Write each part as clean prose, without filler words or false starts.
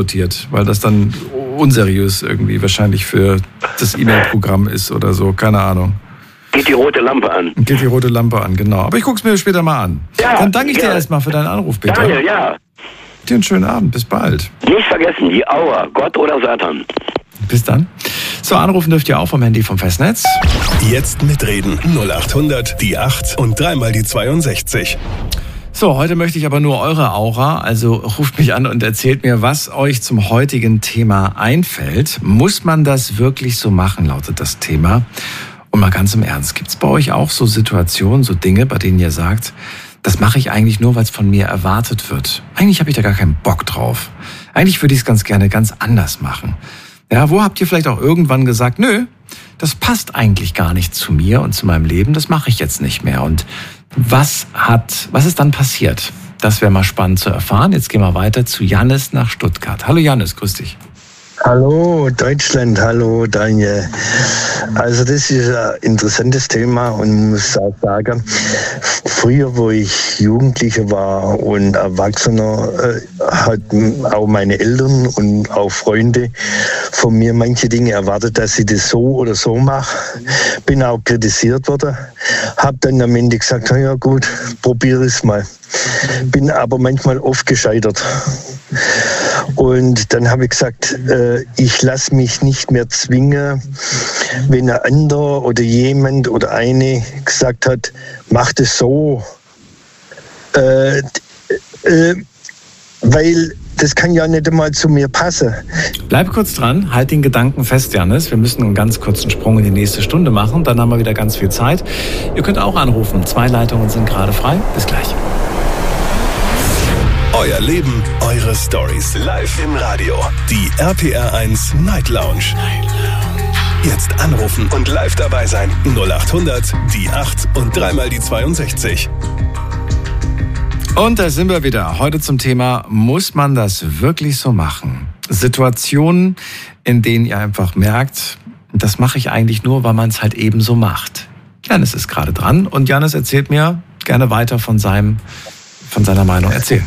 notiert, weil das dann unseriös irgendwie wahrscheinlich für das E-Mail-Programm ist oder so, keine Ahnung. Geht die rote Lampe an. Geht die rote Lampe an, genau. Aber ich guck's mir später mal an. Ja, dann danke ich dir erstmal für deinen Anruf, Peter. Daniel, ja. Dir einen schönen Abend, bis bald. Nicht vergessen, die Auer, Gott oder Satan. Bis dann. So, anrufen dürft ihr auch vom Handy vom Festnetz. Jetzt mitreden. 0800 die 8 und dreimal die 62. So, heute möchte ich aber nur eure Aura, also ruft mich an und erzählt mir, was euch zum heutigen Thema einfällt. Muss man das wirklich so machen, lautet das Thema. Und mal ganz im Ernst, gibt's bei euch auch so Situationen, so Dinge, bei denen ihr sagt, das mache ich eigentlich nur, weil es von mir erwartet wird. Eigentlich habe ich da gar keinen Bock drauf. Eigentlich würde ich es ganz gerne ganz anders machen. Ja, wo habt ihr vielleicht auch irgendwann gesagt, nö, das passt eigentlich gar nicht zu mir und zu meinem Leben, das mache ich jetzt nicht mehr. Und was ist dann passiert? Das wäre mal spannend zu erfahren. Jetzt gehen wir weiter zu Jannis nach Stuttgart. Hallo Jannis, grüß dich. Hallo Deutschland, hallo Daniel. Also das ist ein interessantes Thema und muss auch sagen, früher, wo ich Jugendlicher war und Erwachsener, hatten auch meine Eltern und auch Freunde von mir manche Dinge erwartet, dass ich das so oder so mache. Bin auch kritisiert worden, habe dann am Ende gesagt, na ja gut, probiere es mal. Bin aber manchmal oft gescheitert. Und dann habe ich gesagt, ich lasse mich nicht mehr zwingen, wenn ein anderer oder jemand oder eine gesagt hat, mach das so. Weil das kann ja nicht einmal zu mir passen. Bleib kurz dran, halt den Gedanken fest, Jannis. Wir müssen einen ganz kurzen Sprung in die nächste Stunde machen, dann haben wir wieder ganz viel Zeit. Ihr könnt auch anrufen, 2 Leitungen sind gerade frei. Bis gleich. Euer Leben, eure Stories. Live im Radio. Die RPR1 Night Lounge. Jetzt anrufen und live dabei sein. 0800 die 8 und dreimal die 62. Und da sind wir wieder. Heute zum Thema, muss man das wirklich so machen? Situationen, in denen ihr einfach merkt, das mache ich eigentlich nur, weil man es halt eben so macht. Jannis ist gerade dran und Jannis erzählt mir gerne weiter von seiner Meinung. Erzähl.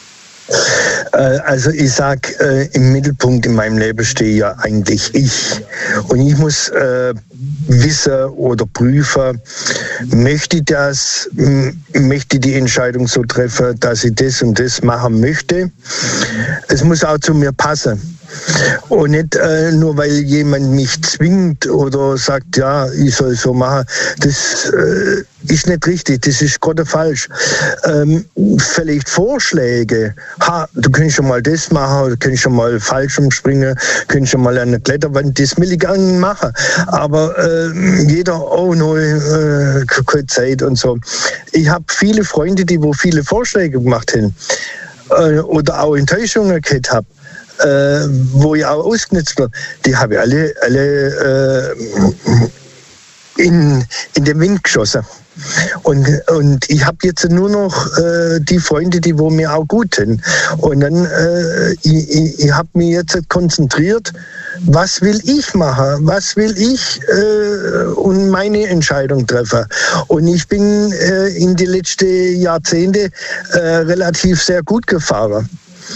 Also ich sag, im Mittelpunkt in meinem Leben stehe ja eigentlich ich. Und ich muss wissen oder prüfen, möchte ich die Entscheidung so treffen, dass ich das und das machen möchte. Es muss auch zu mir passen. Und nicht nur, weil jemand mich zwingt oder sagt, ja, ich soll so machen. Das ist nicht richtig, das ist gerade falsch. Vielleicht Vorschläge, du kannst schon mal das machen, oder du kannst schon mal falsch umspringen, kannst schon mal an eine Kletterwand, das will ich gar nicht machen. Aber jeder, keine Zeit und so. Ich habe viele Freunde, die wo viele Vorschläge gemacht haben oder auch Enttäuschungen gehabt haben. Wo ich auch ausgenutzt wird, die habe ich alle in den Wind geschossen. Und ich habe jetzt nur noch die Freunde, die wo mir auch gut sind. Und dann ich habe mich jetzt konzentriert, was will ich machen, was will ich und meine Entscheidung treffen. Und ich bin in die letzten Jahrzehnte relativ sehr gut gefahren.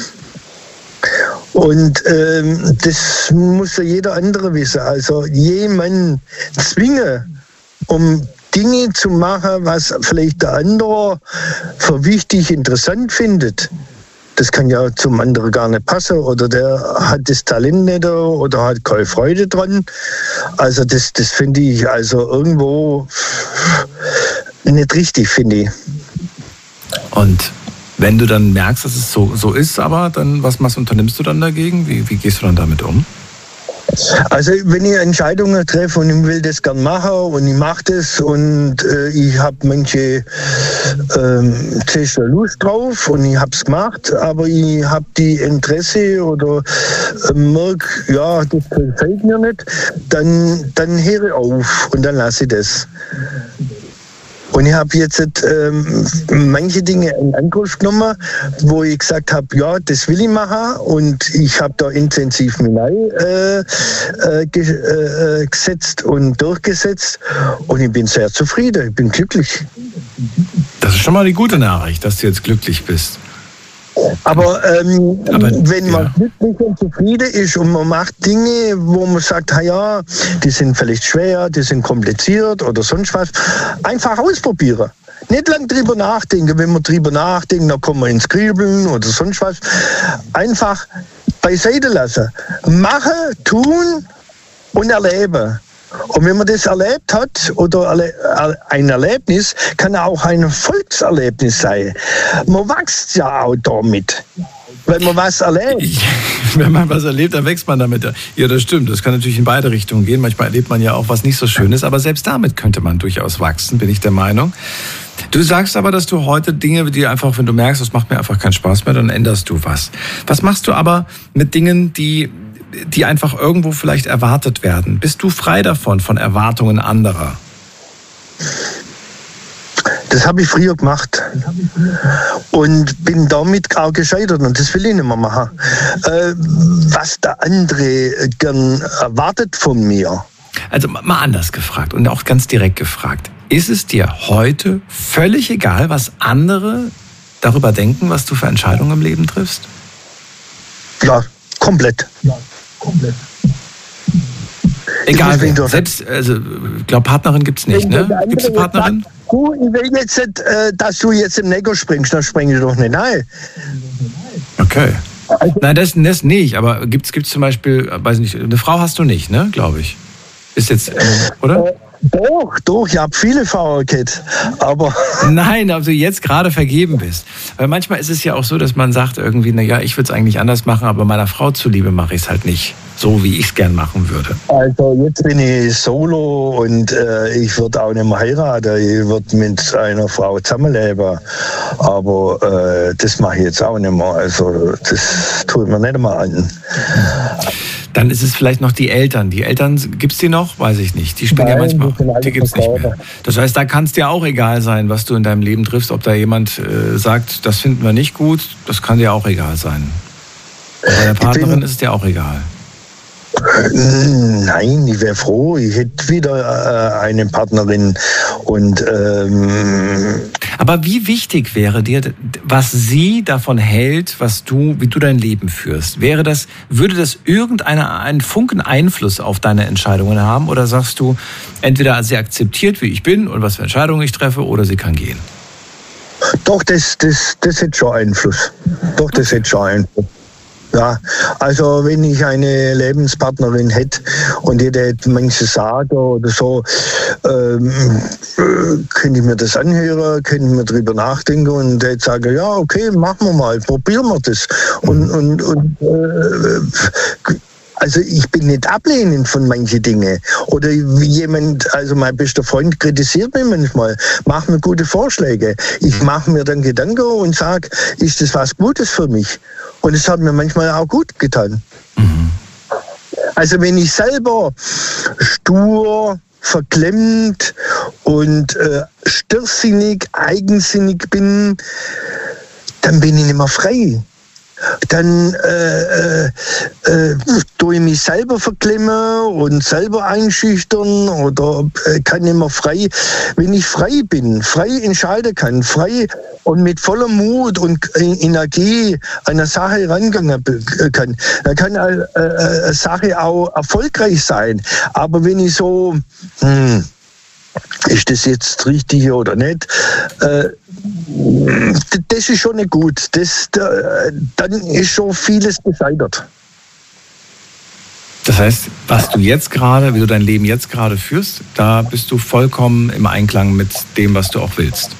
Und das muss ja jeder andere wissen. Also jemanden zwingen, um Dinge zu machen, was vielleicht der andere für wichtig, interessant findet. Das kann ja zum anderen gar nicht passen. Oder der hat das Talent nicht oder hat keine Freude dran. Also das finde ich also irgendwo nicht richtig, finde ich. Und wenn du dann merkst, dass es so ist, aber dann was unternimmst du dann dagegen? Wie gehst du dann damit um? Also wenn ich Entscheidungen treffe und ich will das gern machen und ich mache das und ich habe manche zuerst Lust drauf und ich habe es gemacht, aber ich habe die Interesse oder merke, ja, das gefällt mir nicht, dann höre ich auf und dann lasse ich das. Und ich habe jetzt manche Dinge in Angriff genommen, wo ich gesagt habe, ja, das will ich machen. Und ich habe da intensiv mich gesetzt und durchgesetzt. Und ich bin sehr zufrieden, ich bin glücklich. Das ist schon mal die gute Nachricht, dass du jetzt glücklich bist. Aber wenn man glücklich und zufrieden ist und man macht Dinge, wo man sagt, ja, die sind vielleicht schwer, die sind kompliziert oder sonst was, einfach ausprobieren. Nicht lang drüber nachdenken. Wenn wir drüber nachdenken, dann kommen wir ins Grübeln oder sonst was. Einfach beiseite lassen. Machen, tun und erleben. Und wenn man das erlebt hat, oder ein Erlebnis, kann auch ein Erfolgserlebnis sein. Man wächst ja auch damit. Wenn man was erlebt. Wenn man was erlebt, dann wächst man damit. Ja, das stimmt. Das kann natürlich in beide Richtungen gehen. Manchmal erlebt man ja auch was nicht so Schönes. Aber selbst damit könnte man durchaus wachsen, bin ich der Meinung. Du sagst aber, dass du heute Dinge, die einfach, wenn du merkst, das macht mir einfach keinen Spaß mehr, dann änderst du was. Was machst du aber mit Dingen, die einfach irgendwo vielleicht erwartet werden? Bist du frei davon, von Erwartungen anderer? Das habe ich früher gemacht und bin damit auch gescheitert und das will ich nicht mehr machen. Was der andere gern erwartet von mir. Also mal anders gefragt und auch ganz direkt gefragt. Ist es dir heute völlig egal, was andere darüber denken, was du für Entscheidungen im Leben triffst? Ja, komplett. Egal, selbst, also, ich glaube, Partnerin gibt's nicht, ne? Gibt's eine Partnerin? Ich will jetzt nicht, dass du jetzt im Neckar springst, dann springe ich doch nicht, nein. Okay. Nein, das nicht, aber gibt's zum Beispiel, weiß nicht, eine Frau hast du nicht, ne, glaube ich. Ist jetzt, oder? Doch, ich habe viele Frauen gehabt, aber... Nein, also jetzt gerade vergeben bist. Weil manchmal ist es ja auch so, dass man sagt irgendwie, naja, ich würde es eigentlich anders machen, aber meiner Frau zuliebe mache ich es halt nicht so, wie ich es gern machen würde. Also jetzt bin ich solo und ich würde auch nicht mehr heiraten. Ich würde mit einer Frau zusammenleben, aber das mache ich jetzt auch nicht mehr. Also das tut mir nicht mehr an. Dann ist es vielleicht noch die Eltern. Die Eltern, gibt's die noch? Weiß ich nicht. Die spielen ja manchmal. Die gibt's nicht mehr. Das heißt, da kann es dir auch egal sein, was du in deinem Leben triffst. Ob da jemand sagt, das finden wir nicht gut, das kann dir auch egal sein. Und bei der Partnerin ist es dir auch egal. Nein, ich wäre froh, ich hätte wieder eine Partnerin. Und aber wie wichtig wäre dir, was sie davon hält, wie du dein Leben führst? Würde das einen Funken Einfluss auf deine Entscheidungen haben? Oder sagst du, entweder sie akzeptiert, wie ich bin und was für Entscheidungen ich treffe, oder sie kann gehen? Doch, das hat schon Einfluss. Ja, also wenn ich eine Lebenspartnerin hätte und jeder hätte manche sagen oder so, könnte ich mir das anhören, könnte ich mir drüber nachdenken und hätte sagen, ja, okay, machen wir mal, probieren wir das. Also ich bin nicht ablehnend von manchen Dingen. Oder also mein bester Freund kritisiert mich manchmal, macht mir gute Vorschläge. Ich mache mir dann Gedanken und sage, ist das was Gutes für mich? Und es hat mir manchmal auch gut getan. Mhm. Also wenn ich selber stur, verklemmt und stirrsinnig, eigensinnig bin, dann bin ich nicht mehr frei. Dann tue ich mich selber verklemmen und selber einschüchtern oder kann nicht mehr frei. Wenn ich frei bin, frei entscheiden kann, frei und mit voller Mut und Energie an eine Sache rangehen kann, dann kann eine Sache auch erfolgreich sein. Aber wenn ich so, ist das jetzt richtig oder nicht? Das ist schon nicht gut. Dann ist schon vieles gescheitert. Das heißt, wie du dein Leben jetzt gerade führst, da bist du vollkommen im Einklang mit dem, was du auch willst.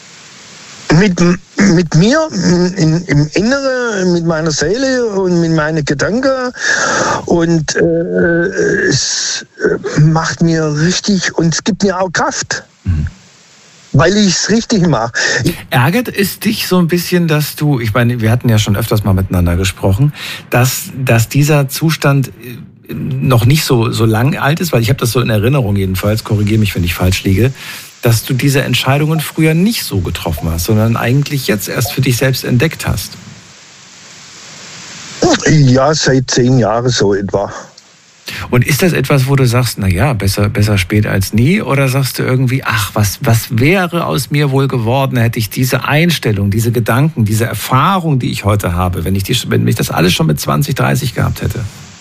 Mit mir im Inneren, mit meiner Seele und mit meinen Gedanken und es macht mir richtig und es gibt mir auch Kraft. Mhm. Weil ich es richtig mache. Ärgert es dich so ein bisschen, dass du, ich meine, wir hatten ja schon öfters mal miteinander gesprochen, dass dieser Zustand noch nicht so lang alt ist, weil ich habe das so in Erinnerung jedenfalls, korrigiere mich, wenn ich falsch liege, dass du diese Entscheidungen früher nicht so getroffen hast, sondern eigentlich jetzt erst für dich selbst entdeckt hast? Ja, seit 10 Jahren so etwa. Und ist das etwas, wo du sagst, na ja, besser spät als nie? Oder sagst du irgendwie, ach, was wäre aus mir wohl geworden, hätte ich diese Einstellung, diese Gedanken, diese Erfahrung, die ich heute habe, wenn ich das alles schon mit 20, 30 gehabt hätte?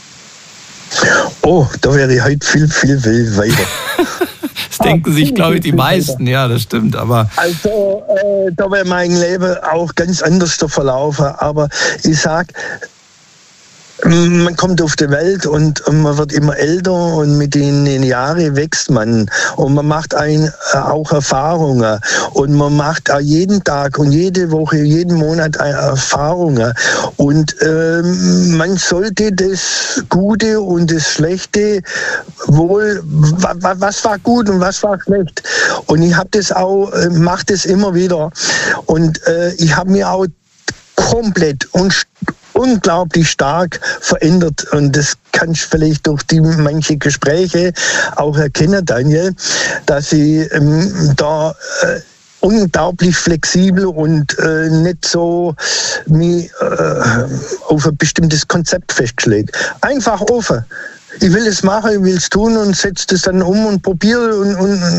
Oh, da wäre ich heute viel weiter. Das denken sich, glaube ich, die meisten. Ja, das stimmt. Aber also, da wäre mein Leben auch ganz anders verlaufen. Aber ich sag, man kommt auf die Welt und man wird immer älter und mit den Jahren wächst man und man macht auch Erfahrungen und man macht auch jeden Tag und jede Woche, jeden Monat Erfahrungen und man sollte das Gute und das Schlechte wohl, was war gut und was war schlecht, und ich habe das auch, mache das immer wieder, und ich habe mir auch komplett und unglaublich stark verändert, und das kannst du vielleicht durch manche Gespräche auch erkennen, Daniel, dass ich da unglaublich flexibel und nicht so mich auf ein bestimmtes Konzept festgelegt. Einfach offen. Ich will es machen, ich will es tun und setze das dann um und probiere und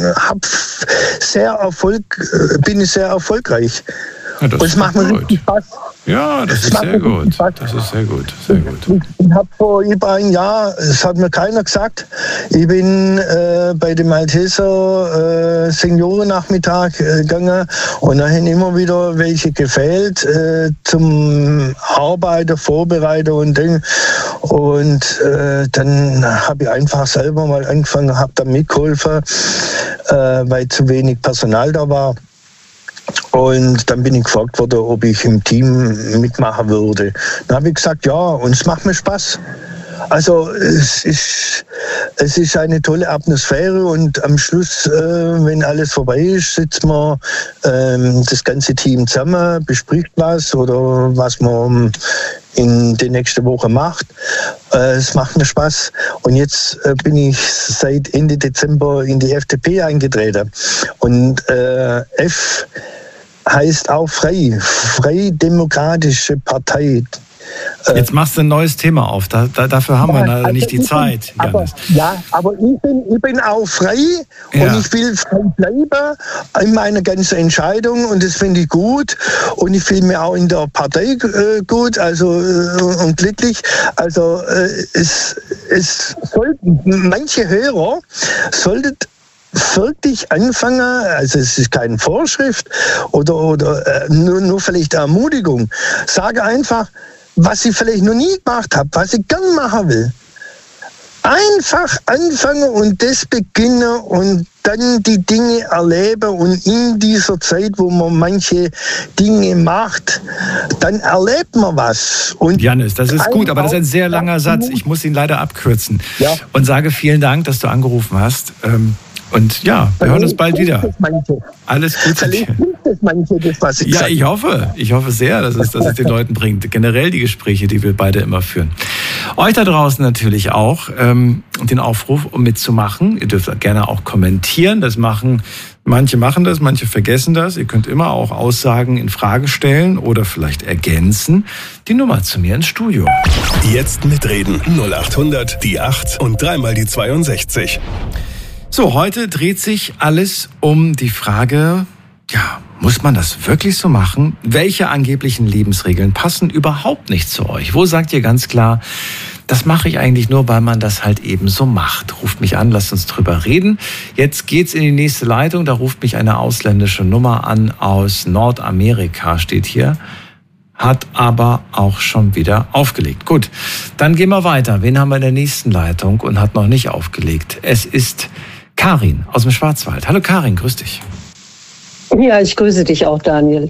bin sehr erfolgreich. Ja, und es macht mir richtig Spaß. Ja, das ist sehr gut. Das ist sehr gut. Sehr gut. Ich habe vor über ein Jahr, das hat mir keiner gesagt, ich bin bei dem Malteser Seniorennachmittag gegangen und da haben immer wieder welche gefehlt zum Arbeiten, Vorbereiten und Ding. Und dann habe ich einfach selber mal angefangen, habe da mitgeholfen, weil zu wenig Personal da war. Und dann bin ich gefragt worden, ob ich im Team mitmachen würde. Dann habe ich gesagt, ja, und es macht mir Spaß. Also es ist eine tolle Atmosphäre, und am Schluss, wenn alles vorbei ist, sitzt man das ganze Team zusammen, bespricht was oder was man in der nächsten Woche macht. Es macht mir Spaß. Und jetzt bin ich seit Ende Dezember in die FDP eingetreten. Und F heißt auch Freidemokratische Partei. Jetzt machst du ein neues Thema auf. Dafür haben wir leider nicht die Zeit, Jannis. Aber ich bin auch frei, und ich will frei bleiben in meiner ganzen Entscheidung, und das finde ich gut. Und ich fühle mich auch in der Partei gut, also und glücklich. Also es sollten manche Hörer sollten wirklich anfangen, also es ist keine Vorschrift oder nur vielleicht eine Ermutigung. Sage einfach, was ich vielleicht noch nie gemacht habe, was ich gern machen will. Einfach anfangen und das beginnen und dann die Dinge erleben, und in dieser Zeit, wo man manche Dinge macht, dann erlebt man was. Und Jannis, das ist gut, aber das ist ein sehr langer Satz. Ich muss ihn leider abkürzen. Ja. Und sage vielen Dank, dass du angerufen hast. Und ja, wir hören uns bald wieder. Alles Gute. Vielleicht hilft es manche, das, was ich sage. Ja, ich hoffe sehr, dass es den Leuten bringt. Generell die Gespräche, die wir beide immer führen. Euch da draußen natürlich auch den Aufruf, um mitzumachen. Ihr dürft gerne auch kommentieren. Manche machen das, manche vergessen das. Ihr könnt immer auch Aussagen in Frage stellen oder vielleicht ergänzen. Die Nummer zu mir ins Studio. Jetzt mitreden. 0800 die 8 und 3 mal die 62. So, heute dreht sich alles um die Frage, muss man das wirklich so machen? Welche angeblichen Lebensregeln passen überhaupt nicht zu euch? Wo sagt ihr ganz klar, das mache ich eigentlich nur, weil man das halt eben so macht? Ruft mich an, lasst uns drüber reden. Jetzt geht's in die nächste Leitung, da ruft mich eine ausländische Nummer an aus Nordamerika, steht hier. Hat aber auch schon wieder aufgelegt. Gut, dann gehen wir weiter. Wen haben wir in der nächsten Leitung und hat noch nicht aufgelegt? Es ist Karin aus dem Schwarzwald. Hallo Karin, grüß dich. Ja, ich grüße dich auch, Daniel.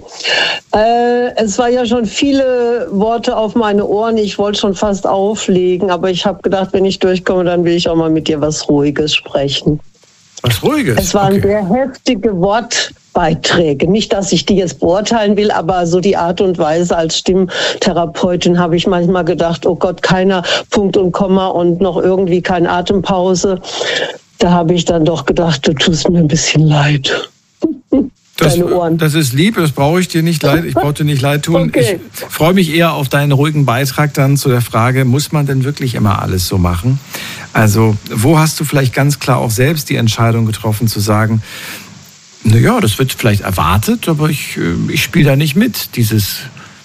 Es war ja schon viele Worte auf meine Ohren. Ich wollte schon fast auflegen, aber ich habe gedacht, wenn ich durchkomme, dann will ich auch mal mit dir was Ruhiges sprechen. Was Ruhiges? Es waren sehr heftige Wortbeiträge. Nicht, dass ich die jetzt beurteilen will, aber so die Art und Weise als Stimmtherapeutin habe ich manchmal gedacht, oh Gott, keiner Punkt und Komma und noch irgendwie keine Atempause. Da habe ich dann doch gedacht, du tust mir ein bisschen leid. deine Ohren. Das ist lieb, das brauche ich dir nicht leid. Ich brauche dir nicht leid tun. Okay. Ich freue mich eher auf deinen ruhigen Beitrag dann zu der Frage, muss man denn wirklich immer alles so machen? Also, wo hast du vielleicht ganz klar auch selbst die Entscheidung getroffen zu sagen, naja, das wird vielleicht erwartet, aber ich spiele da nicht mit, dieses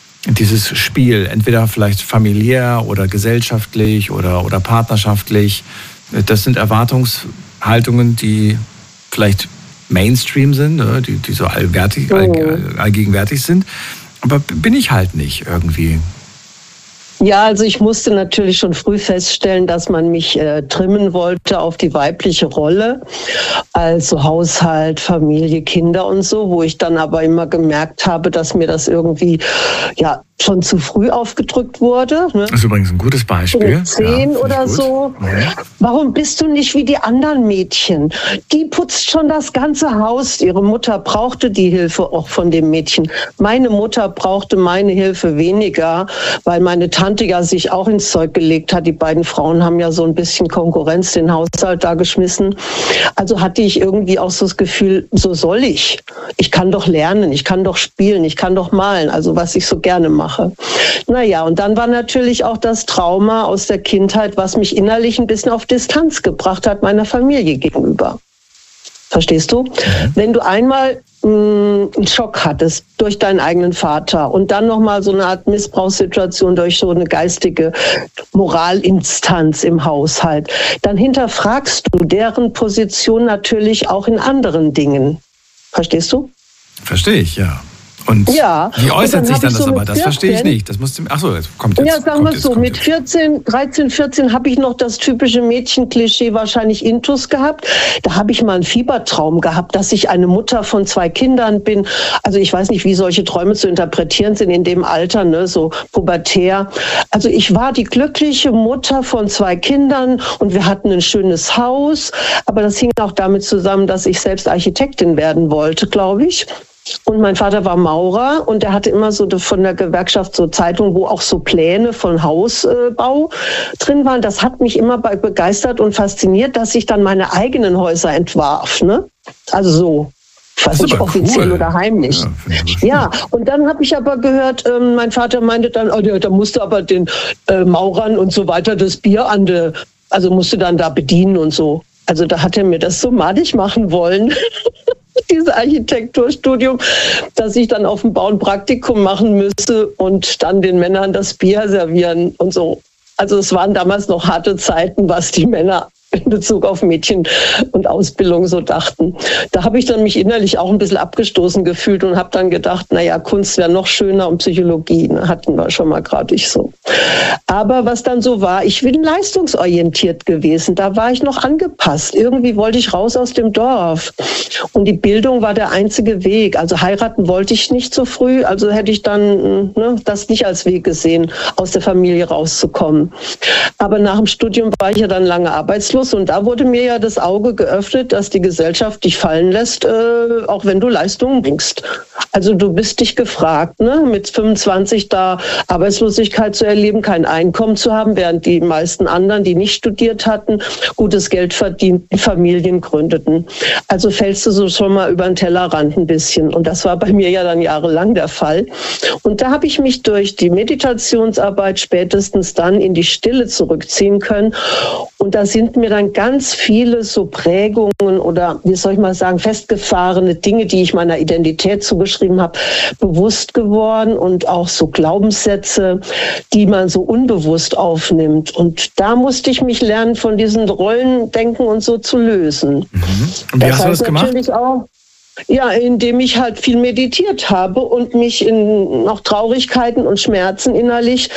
Spiel. Entweder vielleicht familiär oder gesellschaftlich oder partnerschaftlich. Das sind Erwartungshaltungen, die vielleicht Mainstream sind, die so allgegenwärtig sind. Aber bin ich halt nicht irgendwie. Ja, also ich musste natürlich schon früh feststellen, dass man mich trimmen wollte auf die weibliche Rolle, also Haushalt, Familie, Kinder und so, wo ich dann aber immer gemerkt habe, dass mir das irgendwie schon zu früh aufgedrückt wurde. Ne? Das ist übrigens ein gutes Beispiel. 10 oder so. Ja. Warum bist du nicht wie die anderen Mädchen? Die putzt schon das ganze Haus. Ihre Mutter brauchte die Hilfe auch von dem Mädchen. Meine Mutter brauchte meine Hilfe weniger, weil meine Tante ja sich auch ins Zeug gelegt hat. Die beiden Frauen haben ja so ein bisschen Konkurrenz den Haushalt da geschmissen. Also hatte ich irgendwie auch so das Gefühl, so soll ich. Ich kann doch lernen, ich kann doch spielen, ich kann doch malen. Also was ich so gerne mache. Naja, und dann war natürlich auch das Trauma aus der Kindheit, was mich innerlich ein bisschen auf Distanz gebracht hat, meiner Familie gegenüber. Verstehst du? Wenn du einmal einen Schock hattest durch deinen eigenen Vater und dann nochmal so eine Art Missbrauchssituation durch so eine geistige Moralinstanz im Haushalt, dann hinterfragst du deren Position natürlich auch in anderen Dingen. Verstehst du? Verstehe ich, ja. Und wie äußert sich dann das aber? Das verstehe ich nicht. Das musste, jetzt kommt jetzt. Ja, sagen wir es so, mit 13, 14 habe ich noch das typische Mädchenklischee wahrscheinlich intus gehabt. Da habe ich mal einen Fiebertraum gehabt, dass ich eine Mutter von 2 Kindern bin. Also ich weiß nicht, wie solche Träume zu interpretieren sind in dem Alter, ne, so pubertär. Also ich war die glückliche Mutter von 2 Kindern und wir hatten ein schönes Haus. Aber das hing auch damit zusammen, dass ich selbst Architektin werden wollte, glaube ich. Und mein Vater war Maurer und er hatte immer so von der Gewerkschaft so Zeitungen, wo auch so Pläne von Hausbau drin waren. Das hat mich immer begeistert und fasziniert, dass ich dann meine eigenen Häuser entwarf. Ne? Also so. Weiß nicht, offiziell oder heimlich. Ja, und dann habe ich aber gehört, mein Vater meinte dann, da musste aber den Maurern und so weiter das Bier also musste dann da bedienen und so. Also da hat er mir das so madig machen wollen. Dieses Architekturstudium, dass ich dann auf dem Bau ein Praktikum machen müsse und dann den Männern das Bier servieren und so. Also es waren damals noch harte Zeiten, was die Männer in Bezug auf Mädchen und Ausbildung so dachten. Da habe ich dann mich innerlich auch ein bisschen abgestoßen gefühlt und habe dann gedacht, Kunst wäre noch schöner und Psychologie, hatten wir schon mal gerade nicht so. Aber was dann so war, ich bin leistungsorientiert gewesen, da war ich noch angepasst. Irgendwie wollte ich raus aus dem Dorf und die Bildung war der einzige Weg. Also heiraten wollte ich nicht so früh, also hätte ich dann das nicht als Weg gesehen, aus der Familie rauszukommen. Aber nach dem Studium war ich ja dann lange arbeitslos. Und da wurde mir ja das Auge geöffnet, dass die Gesellschaft dich fallen lässt, auch wenn du Leistungen bringst. Also du bist dich gefragt, mit 25 da Arbeitslosigkeit zu erleben, kein Einkommen zu haben, während die meisten anderen, die nicht studiert hatten, gutes Geld verdienten, Familien gründeten. Also fällst du so schon mal über den Tellerrand ein bisschen. Und das war bei mir ja dann jahrelang der Fall. Und da habe ich mich durch die Meditationsarbeit spätestens dann in die Stille zurückziehen können. Und da sind mir dann ganz viele so Prägungen oder, wie soll ich mal sagen, festgefahrene Dinge, die ich meiner Identität zugeschrieben habe, bewusst geworden und auch so Glaubenssätze, die man so unbewusst aufnimmt. Und da musste ich mich lernen, von diesen Rollendenken und so zu lösen. Und wie hast du das gemacht? Natürlich auch, indem ich halt viel meditiert habe und mich in auch Traurigkeiten und Schmerzen innerlich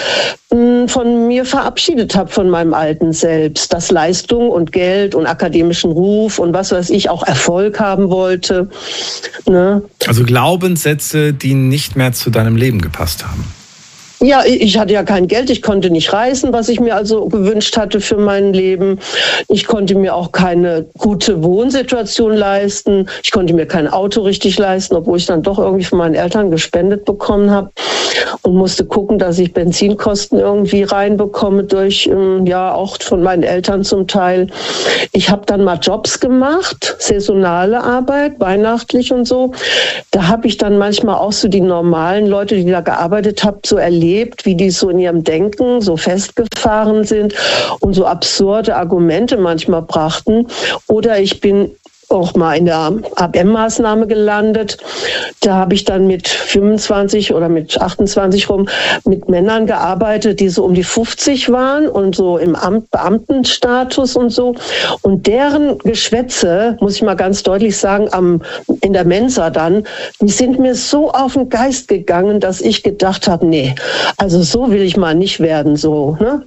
von mir verabschiedet habe, von meinem alten Selbst, das Leistung und Geld und akademischen Ruf und was weiß ich, auch Erfolg haben wollte. Ne? Also Glaubenssätze, die nicht mehr zu deinem Leben gepasst haben. Ja, ich hatte ja kein Geld, ich konnte nicht reisen, was ich mir also gewünscht hatte für mein Leben. Ich konnte mir auch keine gute Wohnsituation leisten. Ich konnte mir kein Auto richtig leisten, obwohl ich dann doch irgendwie von meinen Eltern gespendet bekommen habe und musste gucken, dass ich Benzinkosten irgendwie reinbekomme durch, auch von meinen Eltern zum Teil. Ich habe dann mal Jobs gemacht, saisonale Arbeit, weihnachtlich und so. Da habe ich dann manchmal auch so die normalen Leute, die da gearbeitet haben, so erlebt, wie die so in ihrem Denken so festgefahren sind und so absurde Argumente manchmal brachten. Oder ich bin auch mal in der ABM-Maßnahme gelandet. Da habe ich dann mit 25 oder mit 28 rum mit Männern gearbeitet, die so um die 50 waren und so im Beamtenstatus und so. Und deren Geschwätze, muss ich mal ganz deutlich sagen, in der Mensa dann, die sind mir so auf den Geist gegangen, dass ich gedacht habe, nee, also so will ich mal nicht werden, so, ne?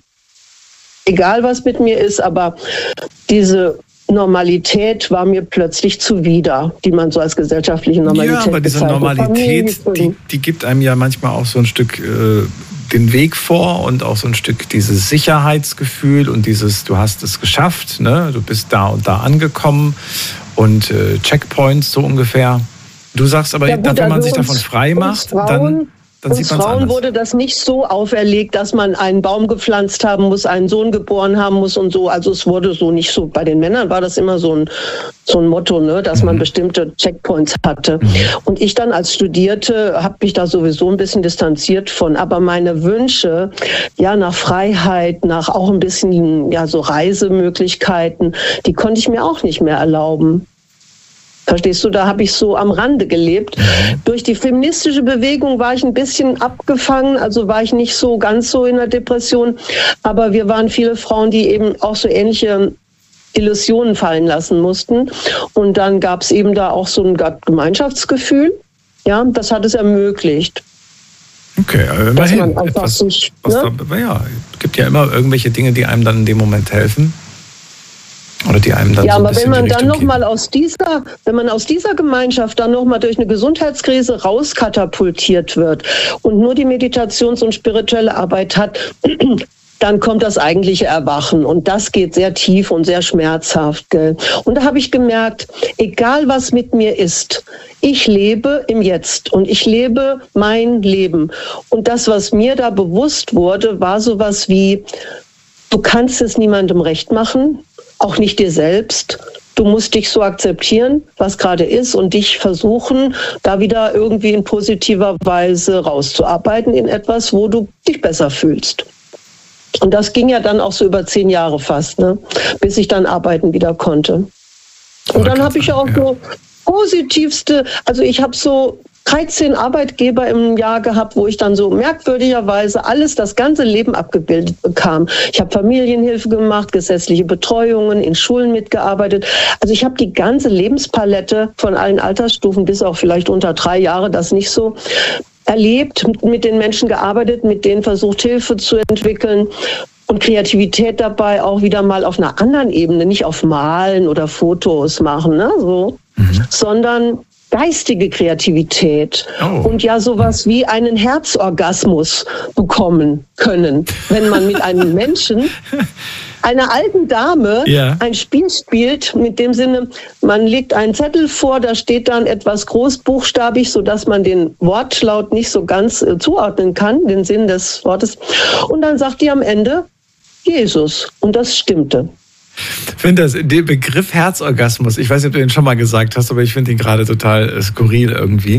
Egal, was mit mir ist, aber diese Normalität war mir plötzlich zuwider, die man so als gesellschaftliche Normalität bezeichnet. Ja, aber diese Normalität, die gibt einem ja manchmal auch so ein Stück den Weg vor und auch so ein Stück dieses Sicherheitsgefühl und dieses, du hast es geschafft, ne? Du bist da und da angekommen und Checkpoints so ungefähr. Du sagst aber, wenn man sich davon frei macht, dann sieht man es anders. Frauen wurde das nicht so auferlegt, dass man einen Baum gepflanzt haben muss, einen Sohn geboren haben muss und so. Also es wurde so nicht so. Bei den Männern war das immer so ein Motto, ne, dass man bestimmte Checkpoints hatte. Und ich dann als Studierte habe mich da sowieso ein bisschen distanziert von. Aber meine Wünsche, ja, nach Freiheit, nach auch ein bisschen, ja, so Reisemöglichkeiten, die konnte ich mir auch nicht mehr erlauben. Verstehst du, da habe ich so am Rande gelebt. Durch die feministische Bewegung war ich ein bisschen abgefangen, also war ich nicht so ganz so in der Depression. Aber wir waren viele Frauen, die eben auch so ähnliche Illusionen fallen lassen mussten. Und dann gab es eben da auch so ein Gemeinschaftsgefühl. Ja, das hat es ermöglicht. Okay, immerhin. Es gibt ja immer irgendwelche Dinge, die einem dann in dem Moment helfen. Oder die einem dann aber wenn man dann nochmal aus dieser Gemeinschaft dann nochmal durch eine Gesundheitskrise rauskatapultiert wird und nur die Meditations- und spirituelle Arbeit hat, dann kommt das eigentliche Erwachen. Und das geht sehr tief und sehr schmerzhaft. Gell? Und da habe ich gemerkt, egal was mit mir ist, ich lebe im Jetzt und ich lebe mein Leben. Und das, was mir da bewusst wurde, war sowas wie, du kannst es niemandem recht machen, auch nicht dir selbst. Du musst dich so akzeptieren, was gerade ist, und dich versuchen, da wieder irgendwie in positiver Weise rauszuarbeiten in etwas, wo du dich besser fühlst. Und das ging ja dann auch so über 10 Jahre fast, ne? Bis ich dann arbeiten wieder konnte. Und dann habe ich auch so positivste, also ich habe so 13 Arbeitgeber im Jahr gehabt, wo ich dann so merkwürdigerweise das ganze Leben abgebildet bekam. Ich habe Familienhilfe gemacht, gesetzliche Betreuungen, in Schulen mitgearbeitet. Also ich habe die ganze Lebenspalette von allen Altersstufen bis auch vielleicht unter 3 Jahre, das nicht so, erlebt, mit den Menschen gearbeitet, mit denen versucht, Hilfe zu entwickeln. Und Kreativität dabei auch wieder mal auf einer anderen Ebene, nicht auf Malen oder Fotos machen, ne, so, sondern geistige Kreativität und ja sowas wie einen Herzorgasmus bekommen können, wenn man mit einem Menschen, einer alten Dame, ein Spiel spielt, mit dem Sinne, man legt einen Zettel vor, da steht dann etwas großbuchstabig, sodass man den Wortlaut nicht so ganz zuordnen kann, den Sinn des Wortes. Und dann sagt die am Ende Jesus. Und das stimmte. Ich finde den Begriff Herzorgasmus, ich weiß nicht, ob du den schon mal gesagt hast, aber ich finde ihn gerade total skurril irgendwie.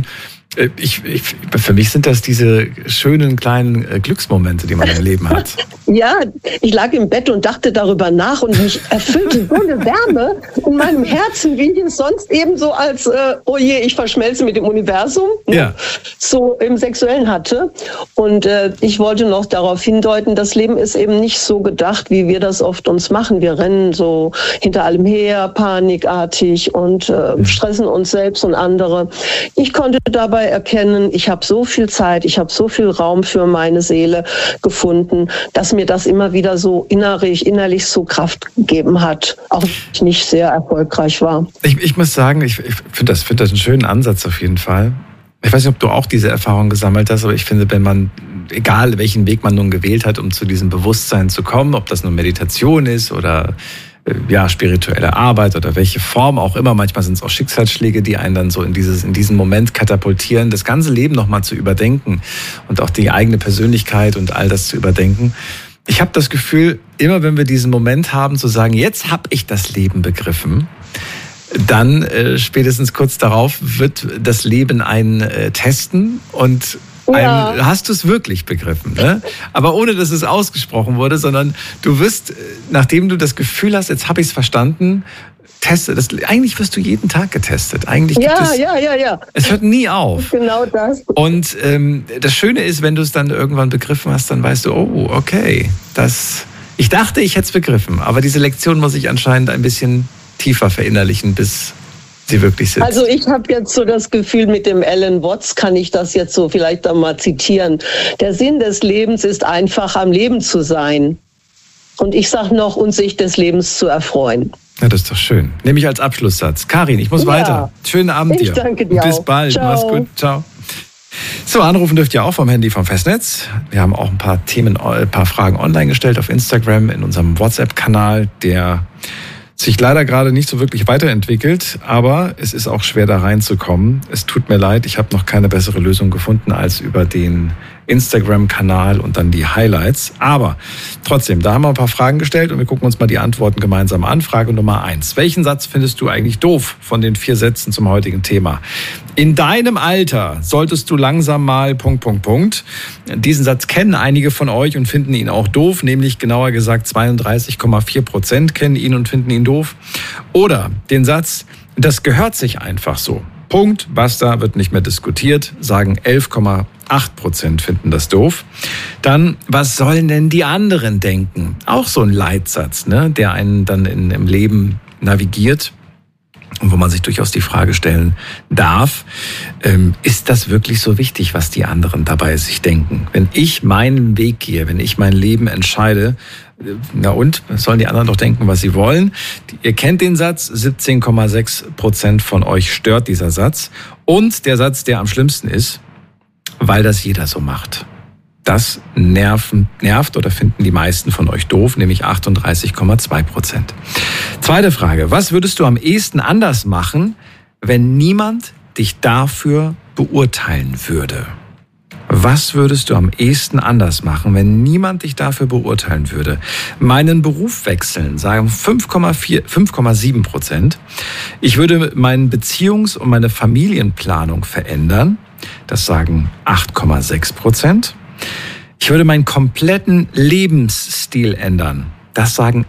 Für mich sind das diese schönen kleinen Glücksmomente, die man im Leben hat. Ja, ich lag im Bett und dachte darüber nach und mich erfüllte so eine Wärme in meinem Herzen, wie ich es sonst eben so als, oh je, ich verschmelze mit dem Universum, ne? So im Sexuellen hatte. Und ich wollte noch darauf hindeuten, das Leben ist eben nicht so gedacht, wie wir das oft uns machen. Wir rennen so hinter allem her, panikartig und stressen uns selbst und andere. Ich konnte dabei erkennen, ich habe so viel Zeit, ich habe so viel Raum für meine Seele gefunden, dass mir das immer wieder so innerlich so Kraft gegeben hat, auch wenn ich nicht sehr erfolgreich war. Ich muss sagen, ich finde das einen schönen Ansatz auf jeden Fall. Ich weiß nicht, ob du auch diese Erfahrung gesammelt hast, aber ich finde, wenn man egal welchen Weg man nun gewählt hat, um zu diesem Bewusstsein zu kommen, ob das nun Meditation ist oder spirituelle Arbeit oder welche Form auch immer. Manchmal sind es auch Schicksalsschläge, die einen dann so in diesen Moment katapultieren, das ganze Leben nochmal zu überdenken und auch die eigene Persönlichkeit und all das zu überdenken. Ich habe das Gefühl, immer wenn wir diesen Moment haben, zu sagen, jetzt habe ich das Leben begriffen, dann spätestens kurz darauf wird das Leben einen testen und hast du es wirklich begriffen, ne? Aber ohne, dass es ausgesprochen wurde, sondern du wirst, nachdem du das Gefühl hast, jetzt habe ich es verstanden, eigentlich wirst du jeden Tag getestet. Eigentlich gibt es hört nie auf. Genau das. Und das Schöne ist, wenn du es dann irgendwann begriffen hast, dann weißt du, oh, okay, ich dachte, ich hätte es begriffen, aber diese Lektion muss ich anscheinend ein bisschen tiefer verinnerlichen, bis sie wirklich sitzt. Also ich habe jetzt so das Gefühl, mit dem Alan Watts kann ich das jetzt so vielleicht einmal zitieren. Der Sinn des Lebens ist einfach, am Leben zu sein. Und ich sage noch, und sich des Lebens zu erfreuen. Ja, das ist doch schön. Nehme ich als Abschlusssatz. Karin, ich muss weiter. Schönen Abend dir. Ich danke dir. Bis bald. Ciao. Mach's gut. Ciao. So, anrufen dürft ihr auch vom Handy vom Festnetz. Wir haben auch ein paar Fragen online gestellt auf Instagram in unserem WhatsApp-Kanal, der sich leider gerade nicht so wirklich weiterentwickelt, aber es ist auch schwer da reinzukommen. Es tut mir leid, ich habe noch keine bessere Lösung gefunden als über den Instagram-Kanal und dann die Highlights. Aber trotzdem, da haben wir ein paar Fragen gestellt und wir gucken uns mal die Antworten gemeinsam an. Frage Nummer 1. Welchen Satz findest du eigentlich doof von den 4 Sätzen zum heutigen Thema? In deinem Alter solltest du langsam mal ... Diesen Satz kennen einige von euch und finden ihn auch doof, nämlich genauer gesagt 32,4% kennen ihn und finden ihn doof. Oder den Satz, das gehört sich einfach so. Punkt, basta, wird nicht mehr diskutiert, sagen 11,8% finden das doof. Dann, was sollen denn die anderen denken? Auch so ein Leitsatz, ne, der einen dann im Leben navigiert und wo man sich durchaus die Frage stellen darf, ist das wirklich so wichtig, was die anderen dabei sich denken? Wenn ich meinen Weg gehe, wenn ich mein Leben entscheide, na und, sollen die anderen doch denken, was sie wollen. Ihr kennt den Satz, 17,6% von euch stört dieser Satz. Und der Satz, der am schlimmsten ist, weil das jeder so macht. Das nervt oder finden die meisten von euch doof, nämlich 38,2%. Zweite Frage, was würdest du am ehesten anders machen, wenn niemand dich dafür beurteilen würde? Was würdest du am ehesten anders machen, wenn niemand dich dafür beurteilen würde? Meinen Beruf wechseln, sagen 5,7%. Ich würde meine Beziehungs- und meine Familienplanung verändern. Das sagen 8,6%. Ich würde meinen kompletten Lebensstil ändern. Das sagen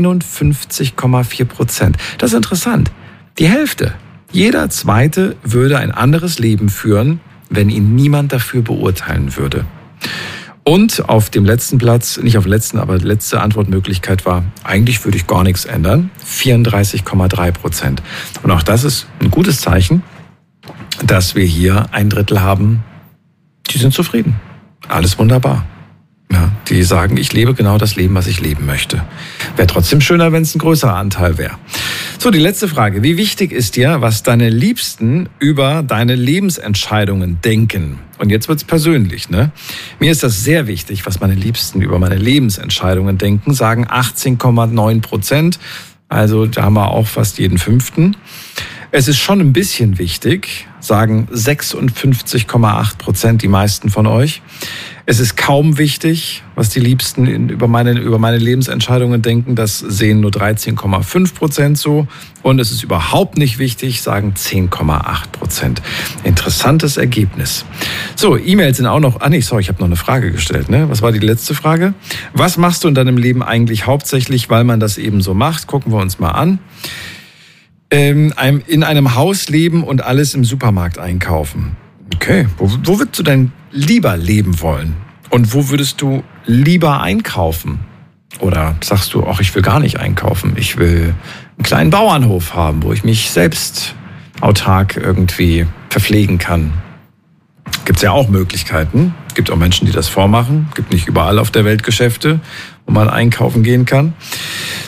51,4%. Das ist interessant. Die Hälfte. Jeder Zweite würde ein anderes Leben führen, wenn ihn niemand dafür beurteilen würde. Und auf dem letzten Platz, nicht auf dem letzten, aber die letzte Antwortmöglichkeit war, eigentlich würde ich gar nichts ändern, 34,3%. Und auch das ist ein gutes Zeichen, dass wir hier 1/3 haben, die sind zufrieden. Alles wunderbar. Ja, die sagen, ich lebe genau das Leben, was ich leben möchte. Wäre trotzdem schöner, wenn es ein größerer Anteil wäre. So, die letzte Frage. Wie wichtig ist dir, was deine Liebsten über deine Lebensentscheidungen denken? Und jetzt wird's persönlich, ne? Mir ist das sehr wichtig, was meine Liebsten über meine Lebensentscheidungen denken, sagen 18,9%. Also da haben wir auch fast jeden 5. Es ist schon ein bisschen wichtig, sagen 56,8%, die meisten von euch. Es ist kaum wichtig, was die Liebsten über meine Lebensentscheidungen denken. Das sehen nur 13,5% so. Und es ist überhaupt nicht wichtig, sagen 10,8%. Interessantes Ergebnis. So, E-Mails sind auch noch... ich habe noch eine Frage gestellt. Ne? Was war die letzte Frage? Was machst du in deinem Leben eigentlich hauptsächlich, weil man das eben so macht? Gucken wir uns mal an. In einem Haus leben und alles im Supermarkt einkaufen. Okay, wo würdest du denn lieber leben wollen? Und wo würdest du lieber einkaufen? Oder sagst du, ach, ich will gar nicht einkaufen. Ich will einen kleinen Bauernhof haben, wo ich mich selbst autark irgendwie verpflegen kann. Gibt es ja auch Möglichkeiten. Es gibt auch Menschen, die das vormachen. Es gibt nicht überall auf der Welt Geschäfte, wo man einkaufen gehen kann.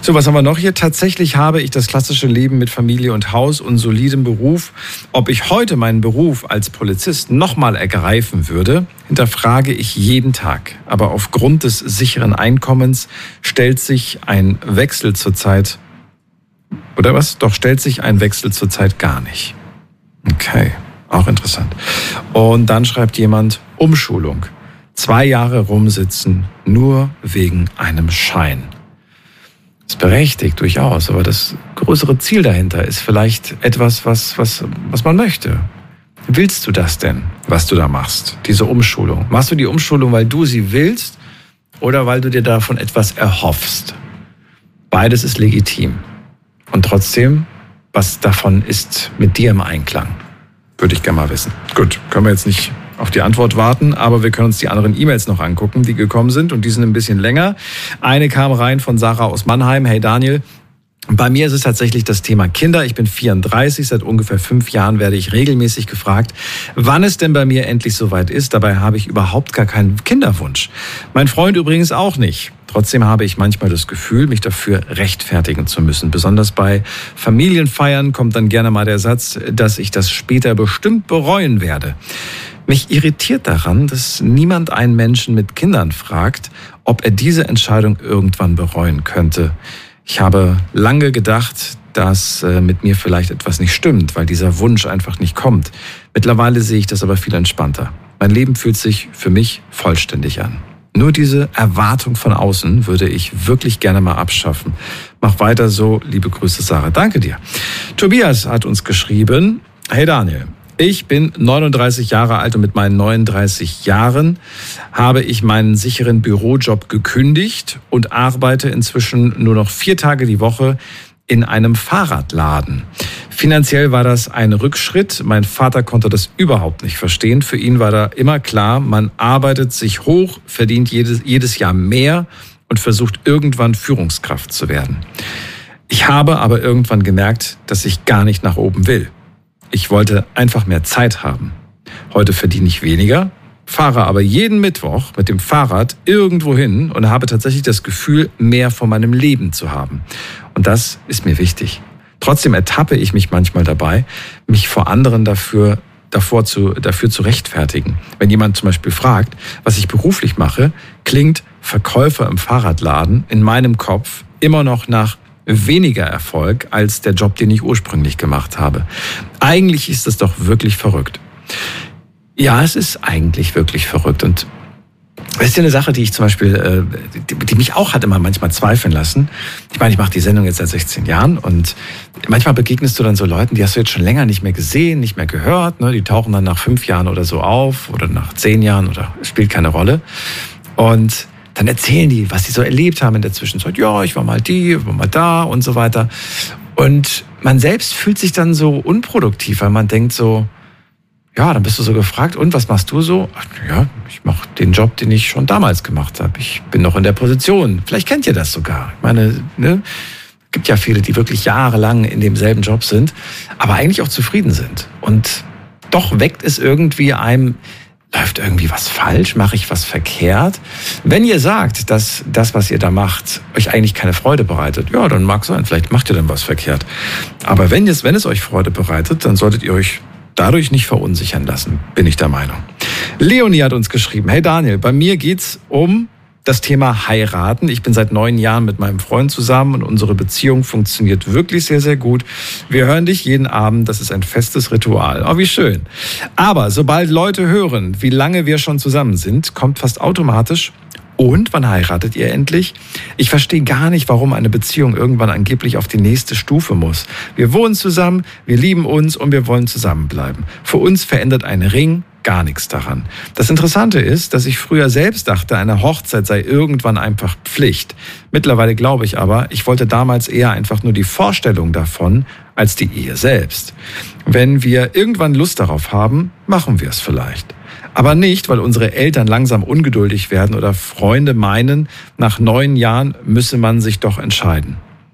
So, was haben wir noch hier? Tatsächlich habe ich das klassische Leben mit Familie und Haus und solidem Beruf. Ob ich heute meinen Beruf als Polizist nochmal ergreifen würde, hinterfrage ich jeden Tag. Aber aufgrund des sicheren Einkommens stellt sich ein Wechsel zurzeit, oder was? Doch stellt sich ein Wechsel zurzeit gar nicht. Okay, auch interessant. Und dann schreibt jemand, Umschulung. 2 Jahre rumsitzen, nur wegen einem Schein. Das ist berechtigt, durchaus, aber das größere Ziel dahinter ist vielleicht etwas, was man möchte. Willst du das denn, was du da machst, diese Umschulung? Machst du die Umschulung, weil du sie willst oder weil du dir davon etwas erhoffst? Beides ist legitim. Und trotzdem, was davon ist mit dir im Einklang? Würde ich gerne mal wissen. Gut, können wir jetzt nicht auf die Antwort warten, aber wir können uns die anderen E-Mails noch angucken, die gekommen sind, und die sind ein bisschen länger. Eine kam rein von Sarah aus Mannheim. Hey Daniel, bei mir ist es tatsächlich das Thema Kinder. Ich bin 34, seit ungefähr 5 Jahren werde ich regelmäßig gefragt, wann es denn bei mir endlich soweit ist. Dabei habe ich überhaupt gar keinen Kinderwunsch. Mein Freund übrigens auch nicht. Trotzdem habe ich manchmal das Gefühl, mich dafür rechtfertigen zu müssen. Besonders bei Familienfeiern kommt dann gerne mal der Satz, dass ich das später bestimmt bereuen werde. Mich irritiert daran, dass niemand einen Menschen mit Kindern fragt, ob er diese Entscheidung irgendwann bereuen könnte. Ich habe lange gedacht, dass mit mir vielleicht etwas nicht stimmt, weil dieser Wunsch einfach nicht kommt. Mittlerweile sehe ich das aber viel entspannter. Mein Leben fühlt sich für mich vollständig an. Nur diese Erwartung von außen würde ich wirklich gerne mal abschaffen. Mach weiter so, liebe Grüße Sarah. Danke dir. Tobias hat uns geschrieben, hey Daniel, ich bin 39 Jahre alt und mit meinen 39 Jahren habe ich meinen sicheren Bürojob gekündigt und arbeite inzwischen nur noch 4 Tage die Woche in einem Fahrradladen. Finanziell war das ein Rückschritt. Mein Vater konnte das überhaupt nicht verstehen. Für ihn war da immer klar, man arbeitet sich hoch, verdient jedes Jahr mehr und versucht irgendwann Führungskraft zu werden. Ich habe aber irgendwann gemerkt, dass ich gar nicht nach oben will. Ich wollte einfach mehr Zeit haben. Heute verdiene ich weniger, fahre aber jeden Mittwoch mit dem Fahrrad irgendwo hin und habe tatsächlich das Gefühl, mehr von meinem Leben zu haben. Und das ist mir wichtig. Trotzdem ertappe ich mich manchmal dabei, mich vor anderen dafür zu rechtfertigen. Wenn jemand zum Beispiel fragt, was ich beruflich mache, klingt Verkäufer im Fahrradladen in meinem Kopf immer noch nach weniger Erfolg als der Job, den ich ursprünglich gemacht habe. Eigentlich ist das doch wirklich verrückt. Ja, es ist eigentlich wirklich verrückt. Und das ist ja eine Sache, die ich zum Beispiel, die mich auch hat immer manchmal zweifeln lassen. Ich meine, ich mache die Sendung jetzt seit 16 Jahren und manchmal begegnest du dann so Leuten, die hast du jetzt schon länger nicht mehr gesehen, nicht mehr gehört. Ne? Die tauchen dann nach 5 Jahren oder so auf oder nach 10 Jahren oder spielt keine Rolle. Und dann erzählen die, was sie so erlebt haben in der Zwischenzeit. Ja, ich war mal da und so weiter. Und man selbst fühlt sich dann so unproduktiv, weil man denkt so, ja, dann bist du so gefragt, und was machst du so? Ach, ja, ich mache den Job, den ich schon damals gemacht habe. Ich bin noch in der Position. Vielleicht kennt ihr das sogar. Ich meine, ne, gibt ja viele, die wirklich jahrelang in demselben Job sind, aber eigentlich auch zufrieden sind. Und doch weckt es irgendwie einem, läuft irgendwie was falsch? Mache ich was verkehrt? Wenn ihr sagt, dass das, was ihr da macht, euch eigentlich keine Freude bereitet, ja, dann mag sein, vielleicht macht ihr dann was verkehrt. Aber wenn es euch Freude bereitet, dann solltet ihr euch dadurch nicht verunsichern lassen, bin ich der Meinung. Leonie hat uns geschrieben, hey Daniel, bei mir geht's um das Thema Heiraten. Ich bin seit 9 Jahren mit meinem Freund zusammen und unsere Beziehung funktioniert wirklich sehr, sehr gut. Wir hören dich jeden Abend, das ist ein festes Ritual. Oh, wie schön. Aber sobald Leute hören, wie lange wir schon zusammen sind, kommt fast automatisch: Und wann heiratet ihr endlich? Ich verstehe gar nicht, warum eine Beziehung irgendwann angeblich auf die nächste Stufe muss. Wir wohnen zusammen, wir lieben uns und wir wollen zusammenbleiben. Für uns verändert ein Ring gar nichts daran. Das Interessante ist, dass ich früher selbst dachte, eine Hochzeit sei irgendwann einfach Pflicht. Mittlerweile glaube ich aber, ich wollte damals eher einfach nur die Vorstellung davon als die Ehe selbst. Wenn wir irgendwann Lust darauf haben, machen wir es vielleicht. Aber nicht, weil unsere Eltern langsam ungeduldig werden oder Freunde meinen, nach 9 Jahren müsse man sich doch entscheiden.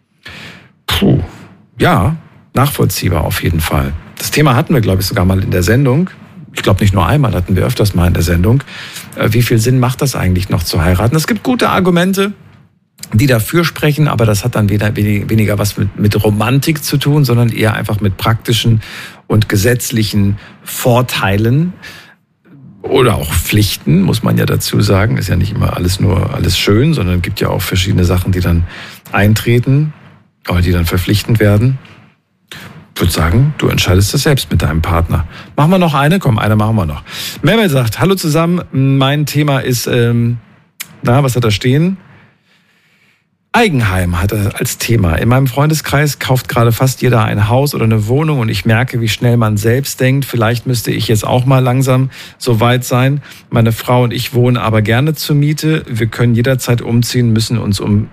Puh, ja, nachvollziehbar auf jeden Fall. Das Thema hatten wir, glaube ich, sogar mal in der Sendung. Ich glaube, nicht nur einmal, hatten wir öfters mal in der Sendung. Wie viel Sinn macht das eigentlich noch zu heiraten? Es gibt gute Argumente, die dafür sprechen, aber das hat dann weniger was mit Romantik zu tun, sondern eher einfach mit praktischen und gesetzlichen Vorteilen oder auch Pflichten, muss man ja dazu sagen. Ist ja nicht immer alles schön, sondern es gibt ja auch verschiedene Sachen, die dann eintreten oder die dann verpflichtend werden. Ich würde sagen, du entscheidest das selbst mit deinem Partner. Machen wir noch eine? Komm, eine machen wir noch. Mehmet sagt, hallo zusammen, mein Thema ist, was hat da stehen? Eigenheim hat er als Thema. In meinem Freundeskreis kauft gerade fast jeder ein Haus oder eine Wohnung und ich merke, wie schnell man selbst denkt. Vielleicht müsste ich jetzt auch mal langsam so weit sein. Meine Frau und ich wohnen aber gerne zur Miete. Wir können jederzeit umziehen, müssen uns um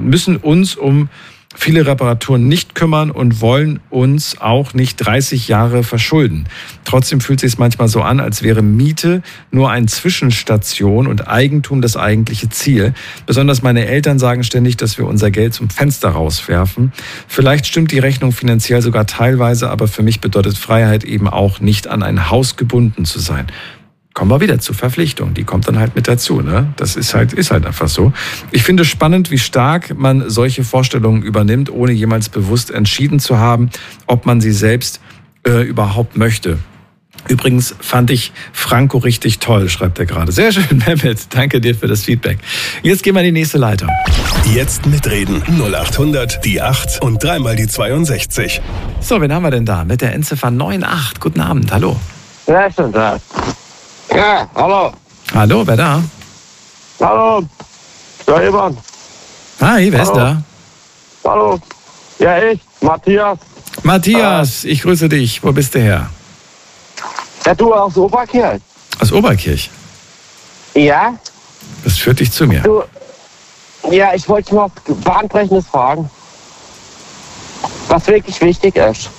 viele Reparaturen nicht kümmern und wollen uns auch nicht 30 Jahre verschulden. Trotzdem fühlt es sich manchmal so an, als wäre Miete nur eine Zwischenstation und Eigentum das eigentliche Ziel. Besonders meine Eltern sagen ständig, dass wir unser Geld zum Fenster rauswerfen. Vielleicht stimmt die Rechnung finanziell sogar teilweise, aber für mich bedeutet Freiheit eben auch nicht an ein Haus gebunden zu sein. Kommen wir wieder zur Verpflichtung, die kommt dann halt mit dazu, ne? Das ist halt einfach so. Ich finde es spannend, wie stark man solche Vorstellungen übernimmt, ohne jemals bewusst entschieden zu haben, ob man sie selbst überhaupt möchte. Übrigens fand ich Franco richtig toll, schreibt er gerade. Sehr schön, Mehmet, danke dir für das Feedback. Jetzt gehen wir in die nächste Leitung. Jetzt mitreden, 0800 die 8 und 3 mal die 62. So, wen haben wir denn da? Mit der Endziffer 98. Guten Abend, hallo. Ja, ich bin da. Ja, hallo. Hallo, wer da? Hallo. Ja, Ivan. Hi, wer ist da? Hallo. Ja, ich, Matthias. Matthias, ich grüße dich. Wo bist du her? Ja, du aus Oberkirch. Aus Oberkirch? Ja. Das führt dich zu mir. Du, ja, ich wollte mal was Bahnbrechendes fragen. Was wirklich wichtig ist.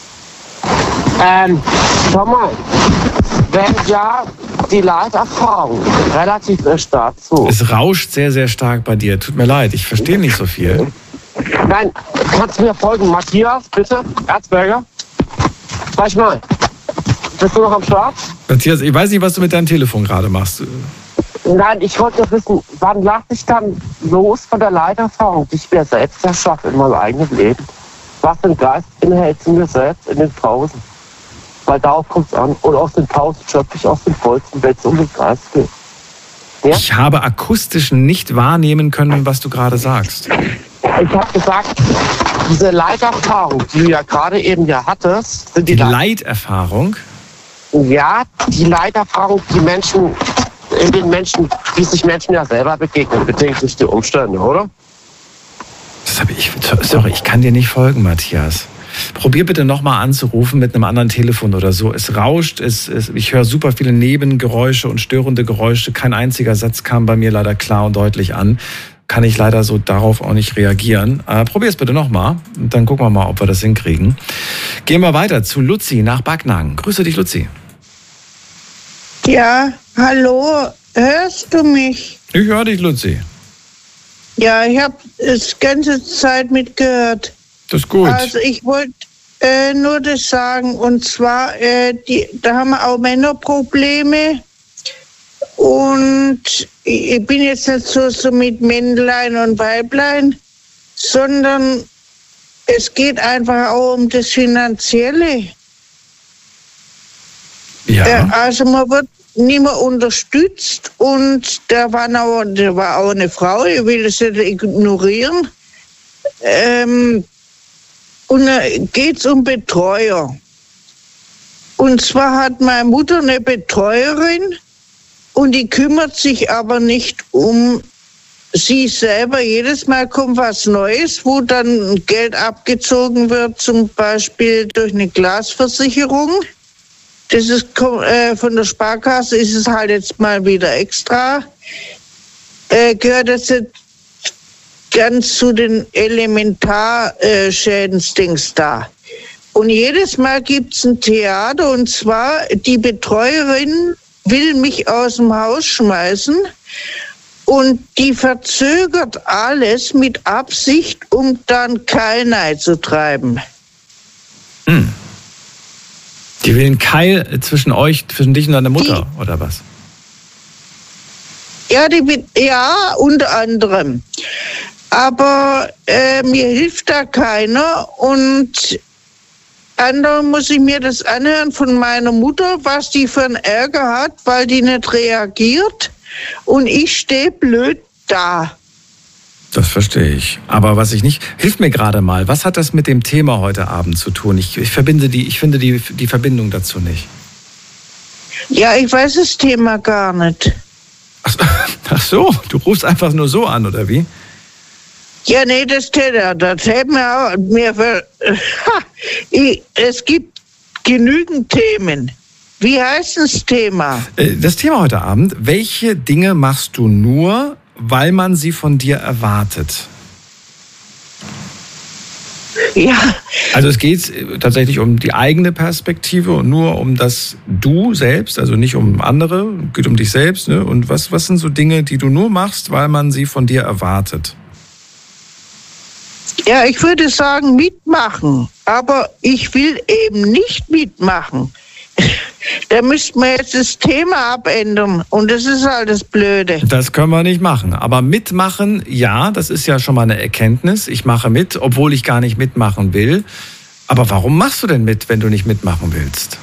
Schau mal. Wenn ja, die Leiterfahrung relativ stark zu. Es rauscht sehr, sehr stark bei dir. Tut mir leid, ich verstehe nicht so viel. Nein, kannst du mir folgen? Matthias, bitte? Erzberger? Sag mal, bist du noch am Start? Matthias, ich weiß nicht, was du mit deinem Telefon gerade machst. Nein, ich wollte nur wissen, wann lasse ich dann los von der Leiterfahrung, die ich mir selbst erschaffe in meinem eigenen Leben? Was für ein Geist inhält sie mir selbst in den Pausen? Weil darauf kommt es an. Und aus den Pausen schöpfe ich aus dem Vollsten, wenn es um den Geist geht. Ja? Ich habe akustisch nicht wahrnehmen können, was du gerade sagst. Ich habe gesagt, diese Leiterfahrung, die du ja gerade eben hattest, sind die Leiterfahrung? Ja, die Leiterfahrung, die sich Menschen ja selber begegnen, bedingt durch die Umstände, oder? Sorry, ich kann dir nicht folgen, Matthias. Probier bitte nochmal anzurufen mit einem anderen Telefon oder so. Es rauscht, ich höre super viele Nebengeräusche und störende Geräusche. Kein einziger Satz kam bei mir leider klar und deutlich an. Kann ich leider so darauf auch nicht reagieren. Probier es bitte nochmal und dann gucken wir mal, ob wir das hinkriegen. Gehen wir weiter zu Luzi nach Backnang. Grüße dich, Luzi. Ja, hallo, hörst du mich? Ich höre dich, Luzi. Ja, ich habe es ganze Zeit mitgehört. Das ist gut. Also ich wollte nur das sagen, und zwar, da haben wir auch Männerprobleme. Und ich bin jetzt nicht so mit Männlein und Weiblein, sondern es geht einfach auch um das Finanzielle. Ja. Also man wird nicht mehr unterstützt und da war auch eine Frau, ich will das nicht ignorieren. Und da geht es um Betreuer. Und zwar hat meine Mutter eine Betreuerin und die kümmert sich aber nicht um sie selber. Jedes Mal kommt was Neues, wo dann Geld abgezogen wird, zum Beispiel durch eine Glasversicherung. Das ist von der Sparkasse, ist es halt jetzt mal wieder extra. Gehört das jetzt ganz zu den Elementarschädensdings da. Und jedes Mal gibt es ein Theater, und zwar die Betreuerin will mich aus dem Haus schmeißen und die verzögert alles mit Absicht, um dann Keilnei zu treiben. Die will einen Keil zwischen dich und deiner Mutter, oder was? Ja, unter anderem. Aber mir hilft da keiner und anderen muss ich mir das anhören von meiner Mutter, was die für einen Ärger hat, weil die nicht reagiert und ich stehe blöd da. Das verstehe ich. Aber was ich nicht... Hilf mir gerade mal, was hat das mit dem Thema heute Abend zu tun? Ich finde die Verbindung dazu nicht. Ja, ich weiß das Thema gar nicht. Ach so, du rufst einfach nur so an, oder wie? Ja, nee, das hält mir es gibt genügend Themen. Wie heißt das Thema? Das Thema heute Abend, welche Dinge machst du nur, weil man sie von dir erwartet? Ja. Also es geht tatsächlich um die eigene Perspektive und nur um das Du selbst, also nicht um andere, geht um dich selbst. Ne? Und was sind so Dinge, die du nur machst, weil man sie von dir erwartet? Ja, ich würde sagen mitmachen, aber ich will eben nicht mitmachen. Da müssten wir jetzt das Thema abändern und das ist halt das Blöde. Das können wir nicht machen, aber mitmachen, ja, das ist ja schon mal eine Erkenntnis. Ich mache mit, obwohl ich gar nicht mitmachen will. Aber warum machst du denn mit, wenn du nicht mitmachen willst?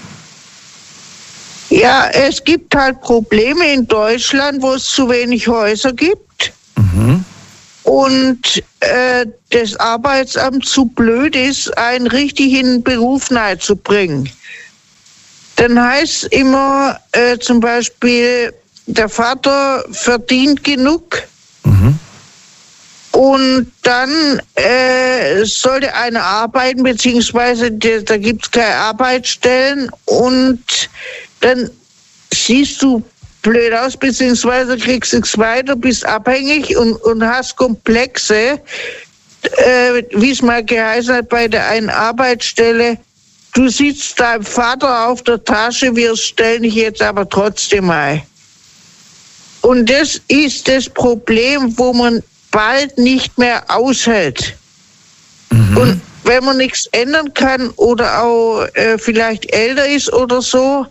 Ja, es gibt halt Probleme in Deutschland, wo es zu wenig Häuser gibt. Mhm. Und das Arbeitsamt zu blöd ist, einen richtig in den Beruf nahezubringen. Dann heißt immer zum Beispiel, der Vater verdient genug. Mhm. Und dann sollte einer arbeiten, beziehungsweise da gibt es keine Arbeitsstellen. Und dann siehst du blöd aus, beziehungsweise kriegst du nichts weiter, bist abhängig und hast Komplexe, wie es mal geheißen hat bei der einen Arbeitsstelle. Du sitzt deinem Vater auf der Tasche, wir stellen dich jetzt aber trotzdem ein. Und das ist das Problem, wo man bald nicht mehr aushält. Mhm. Und wenn man nichts ändern kann oder auch vielleicht älter ist oder so,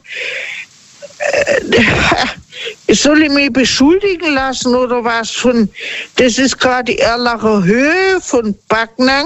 soll ich mich beschuldigen lassen oder was das ist gerade die Erlacher Höhe von Backnang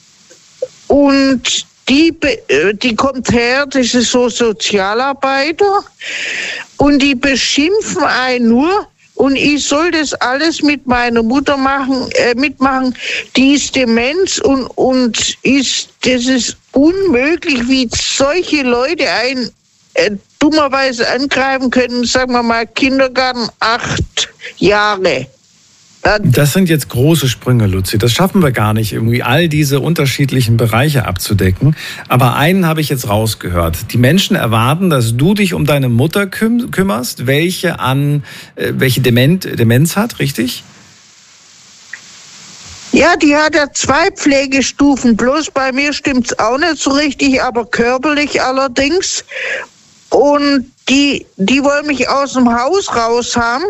und die kommt her, das ist so Sozialarbeiter und die beschimpfen einen nur und ich soll das alles mit meiner Mutter mitmachen, die ist Demenz und das ist unmöglich, wie solche Leute dummerweise angreifen können, sagen wir mal Kindergarten 8 Jahre. Das sind jetzt große Sprünge, Luzi. Das schaffen wir gar nicht, irgendwie all diese unterschiedlichen Bereiche abzudecken. Aber einen habe ich jetzt rausgehört. Die Menschen erwarten, dass du dich um deine Mutter kümmerst, welche Demenz hat, richtig? Ja, die hat ja 2 Pflegestufen. Bloß bei mir stimmt's auch nicht so richtig, aber körperlich allerdings. Und die wollen mich aus dem Haus raus haben.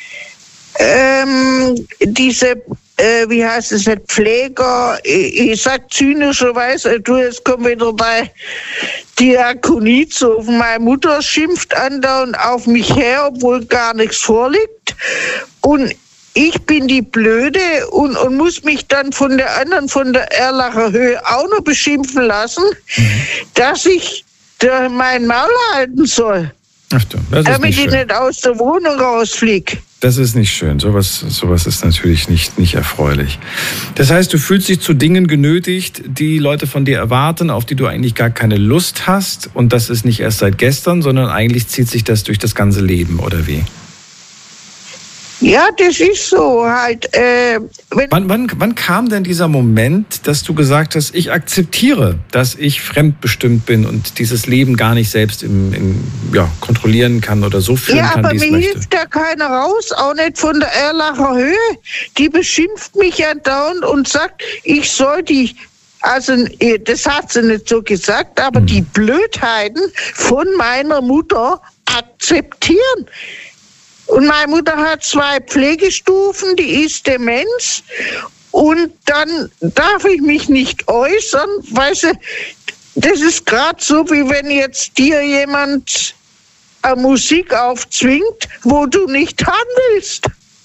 Diese, wie heißt es nicht, Pfleger, ich sag zynischerweise, jetzt kommt wieder bei Diakonie zu. Meine Mutter schimpft andauernd auf mich her, obwohl gar nichts vorliegt. Und ich bin die Blöde und muss mich dann von der anderen, von der Erlacher Höhe auch noch beschimpfen lassen, dass ich mein Maul halten soll. Ach du, das ist damit nicht ich nicht aus der Wohnung rausfliege. Das ist nicht schön. Sowas ist natürlich nicht erfreulich. Das heißt, du fühlst dich zu Dingen genötigt, die Leute von dir erwarten, auf die du eigentlich gar keine Lust hast. Und das ist nicht erst seit gestern, sondern eigentlich zieht sich das durch das ganze Leben, oder wie? Ja, das ist so halt. Wann kam denn dieser Moment, dass du gesagt hast, ich akzeptiere, dass ich fremdbestimmt bin und dieses Leben gar nicht selbst kontrollieren kann oder so führen kann, wie es möchte? Ja, aber mir hilft da keiner raus, auch nicht von der Erlacher Höhe. Die beschimpft mich ja dauernd und sagt, ich soll die, also das hat sie nicht so gesagt, aber die Blödheiten von meiner Mutter akzeptieren. Und meine Mutter hat 2 Pflegestufen, die ist Demenz. Und dann darf ich mich nicht äußern. Weißt du, das ist gerade so, wie wenn jetzt dir jemand Musik aufzwingt, wo du nicht haben willst.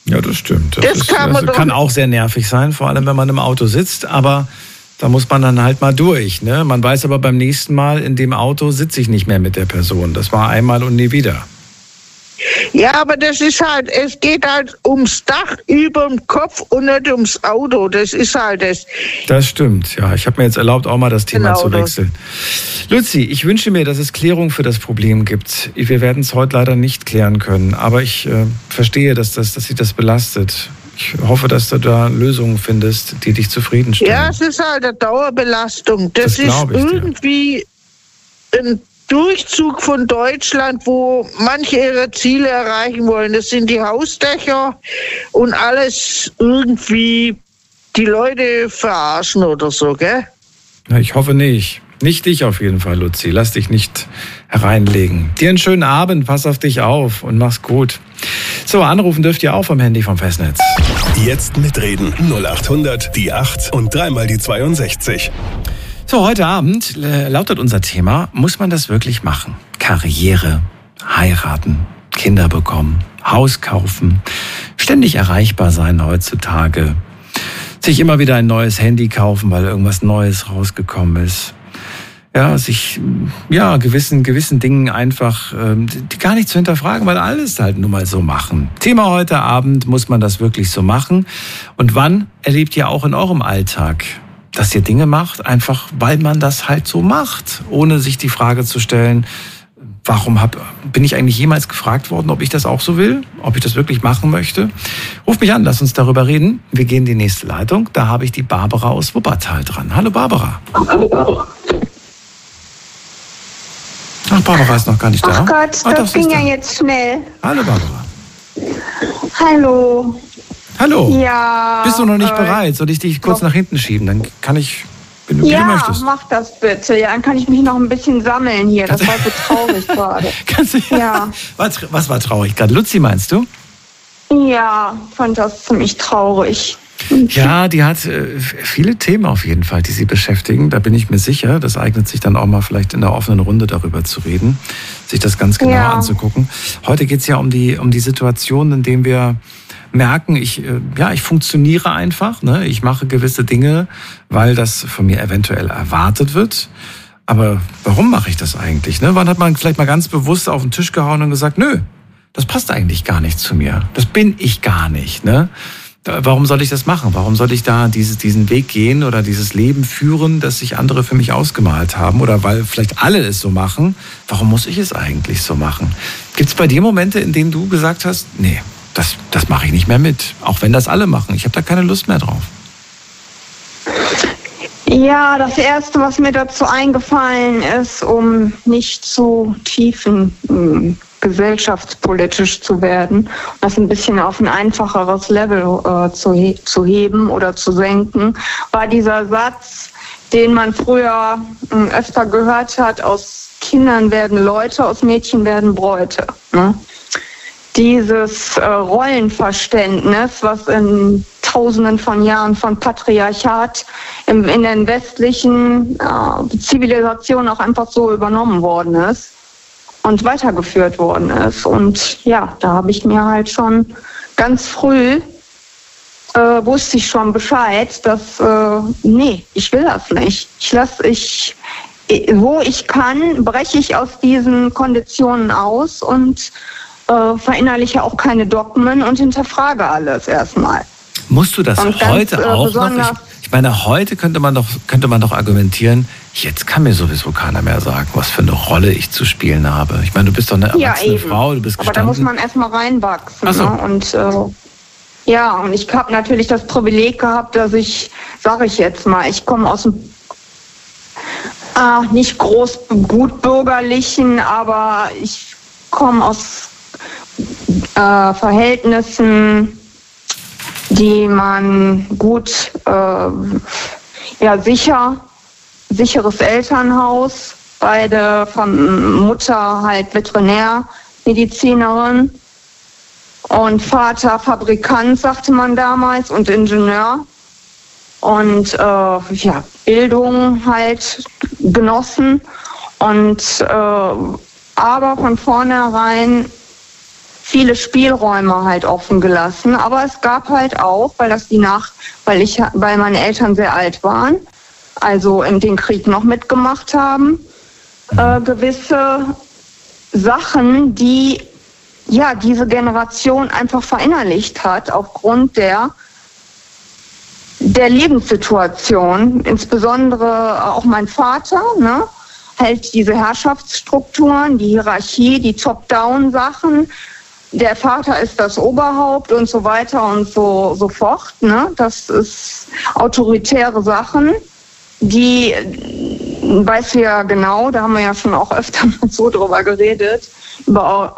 Ja, das stimmt. Das kann auch sehr nervig sein, vor allem wenn man im Auto sitzt, aber da muss man dann halt mal durch. Ne? Man weiß aber beim nächsten Mal, in dem Auto sitze ich nicht mehr mit der Person. Das war einmal und nie wieder. Ja, aber das ist halt, es geht halt ums Dach über dem Kopf und nicht ums Auto. Das ist halt das. Das stimmt, ja. Ich habe mir jetzt erlaubt, auch mal das Thema zu wechseln. Luzi, ich wünsche mir, dass es Klärung für das Problem gibt. Wir werden es heute leider nicht klären können, aber ich verstehe, dass sich das belastet. Ich hoffe, dass du da Lösungen findest, die dich zufriedenstellen. Ja, es ist halt eine Dauerbelastung. Das ist irgendwie ein Durchzug von Deutschland, wo manche ihre Ziele erreichen wollen. Das sind die Hausdächer und alles irgendwie die Leute verarschen oder so, gell? Na, ich hoffe nicht. Nicht dich auf jeden Fall, Luzi. Lass dich nicht hereinlegen. Dir einen schönen Abend, pass auf dich auf und mach's gut. So, anrufen dürft ihr auch vom Handy vom Festnetz. Jetzt mitreden. 0800 die 8 und dreimal die 62. So, heute Abend lautet unser Thema, muss man das wirklich machen? Karriere, heiraten, Kinder bekommen, Haus kaufen, ständig erreichbar sein heutzutage, sich immer wieder ein neues Handy kaufen, weil irgendwas Neues rausgekommen ist. Ja, sich gewissen Dingen einfach die gar nicht zu hinterfragen, weil alles halt nun mal so machen. Thema heute Abend, muss man das wirklich so machen? Und wann erlebt ihr auch in eurem Alltag, dass ihr Dinge macht, einfach weil man das halt so macht, ohne sich die Frage zu stellen, bin ich eigentlich jemals gefragt worden, ob ich das auch so will, ob ich das wirklich machen möchte? Ruf mich an, lass uns darüber reden. Wir gehen in die nächste Leitung. Da habe ich die Barbara aus Wuppertal dran. Hallo Barbara. Ach, Barbara ist noch gar nicht da. Ach Gott, das ging ja jetzt schnell. Hallo Barbara. Hallo. Hallo. Ja. Bist du noch nicht bereit? Soll ich dich kurz nach hinten schieben? Dann kann ich, wenn du gerne möchtest. Ja, mach das bitte. Ja, dann kann ich mich noch ein bisschen sammeln hier. Das war so traurig gerade. Ja. Was war traurig gerade? Luzi, meinst du? Ja, fand das ziemlich traurig. Ja, die hat viele Themen auf jeden Fall, die sie beschäftigen. Da bin ich mir sicher. Das eignet sich dann auch mal vielleicht in der offenen Runde darüber zu reden, sich das ganz genau anzugucken. Heute geht es ja um die Situation, in der wir merken, ich funktioniere einfach. Ne? Ich mache gewisse Dinge, weil das von mir eventuell erwartet wird. Aber warum mache ich das eigentlich? Ne? Wann hat man vielleicht mal ganz bewusst auf den Tisch gehauen und gesagt, nö, das passt eigentlich gar nicht zu mir. Das bin ich gar nicht. Ne? Warum soll ich das machen? Warum soll ich da diesen Weg gehen oder dieses Leben führen, das sich andere für mich ausgemalt haben? Oder weil vielleicht alle es so machen, warum muss ich es eigentlich so machen? Gibt es bei dir Momente, in denen du gesagt hast, nee, das mache ich nicht mehr mit, auch wenn das alle machen. Ich habe da keine Lust mehr drauf. Ja, das Erste, was mir dazu eingefallen ist, um nicht zu tiefen gesellschaftspolitisch zu werden, das ein bisschen auf ein einfacheres Level zu heben oder zu senken, war dieser Satz, den man früher öfter gehört hat, aus Kindern werden Leute, aus Mädchen werden Bräute. Ne? Dieses Rollenverständnis, was in Tausenden von Jahren von Patriarchat in den westlichen Zivilisationen auch einfach so übernommen worden ist und weitergeführt worden ist. Und ja, da habe ich mir halt schon ganz früh, wusste ich schon Bescheid, dass, nee, ich will das nicht. Wo ich kann, breche ich aus diesen Konditionen aus und verinnerliche auch keine Dogmen und hinterfrage alles erstmal. Musst du das heute auch noch? Ich meine, heute könnte man doch argumentieren, jetzt kann mir sowieso keiner mehr sagen, was für eine Rolle ich zu spielen habe. Ich meine, du bist doch eine erwachsene Frau, du bist gestanden. Aber da muss man erstmal reinwachsen. So. Ne? Und und ich habe natürlich das Privileg gehabt, dass ich, sage ich jetzt mal, ich komme aus dem nicht groß gut bürgerlichen, aber ich komme aus Verhältnissen, die man gut, sicheres Elternhaus, beide von Mutter halt Veterinärmedizinerin und Vater Fabrikant, sagte man damals, und Ingenieur. Und Bildung halt genossen und aber von vornherein viele Spielräume halt offen gelassen. Aber es gab halt auch, weil meine Eltern sehr alt waren, also in den Krieg noch mitgemacht haben, gewisse Sachen, die diese Generation einfach verinnerlicht hat aufgrund der Lebenssituation, insbesondere auch mein Vater, ne, hält diese Herrschaftsstrukturen, die Hierarchie, die Top-Down-Sachen. Der Vater ist das Oberhaupt und so weiter und so fort. Ne? Das ist autoritäre Sachen, die weißt du ja genau, da haben wir ja schon auch öfter mal so drüber geredet, über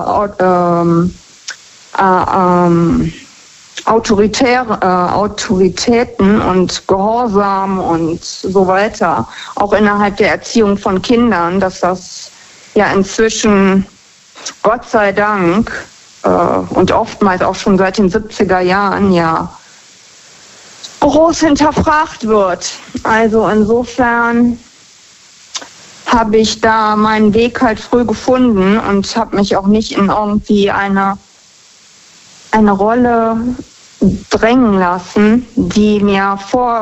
Autoritäten und Gehorsam und so weiter, auch innerhalb der Erziehung von Kindern, dass das ja inzwischen, Gott sei Dank, und oftmals auch schon seit den 70er Jahren ja groß hinterfragt wird. Also insofern habe ich da meinen Weg halt früh gefunden und habe mich auch nicht in irgendwie eine Rolle drängen lassen, die mir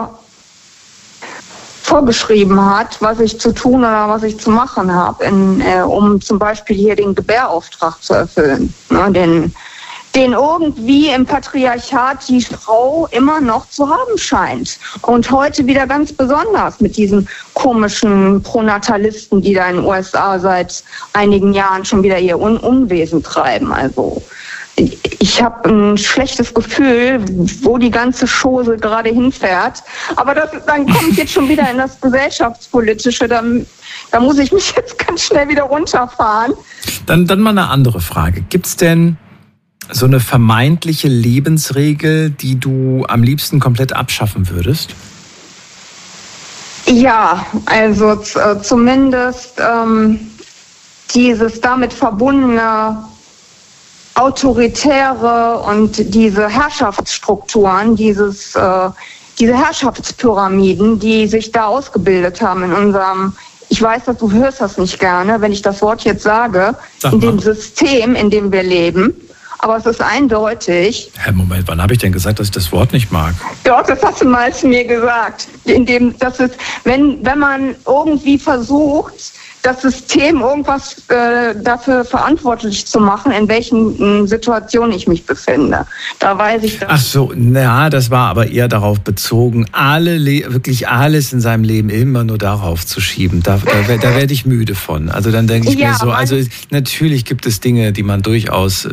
vorgeschrieben hat, was ich zu tun oder was ich zu machen habe, um zum Beispiel hier den Gebärauftrag zu erfüllen. Ne, den irgendwie im Patriarchat die Frau immer noch zu haben scheint. Und heute wieder ganz besonders mit diesen komischen Pronatalisten, die da in den USA seit einigen Jahren schon wieder ihr Unwesen treiben. Also ich habe ein schlechtes Gefühl, wo die ganze Chose gerade hinfährt. Aber dann komme ich jetzt schon wieder in das Gesellschaftspolitische. Da muss ich mich jetzt ganz schnell wieder runterfahren. Dann mal eine andere Frage. Gibt's denn so eine vermeintliche Lebensregel, die du am liebsten komplett abschaffen würdest? Ja, also zumindest dieses damit verbundene Autoritäre und diese Herrschaftsstrukturen, diese Herrschaftspyramiden, die sich da ausgebildet haben in unserem, ich weiß, dass du hörst das nicht gerne, wenn ich das Wort jetzt sage, in dem System, in dem wir leben. Aber es ist eindeutig. Herr, Moment, wann habe ich denn gesagt, dass ich das Wort nicht mag? Doch, das hast du mal zu mir gesagt. Wenn man irgendwie versucht, das System irgendwas dafür verantwortlich zu machen, in welchen Situationen ich mich befinde. Da weiß ich das. Ach so, das war aber eher darauf bezogen, wirklich alles in seinem Leben immer nur darauf zu schieben. Da werde ich müde von. Also dann denke ich mir so, also natürlich gibt es Dinge, die man durchaus,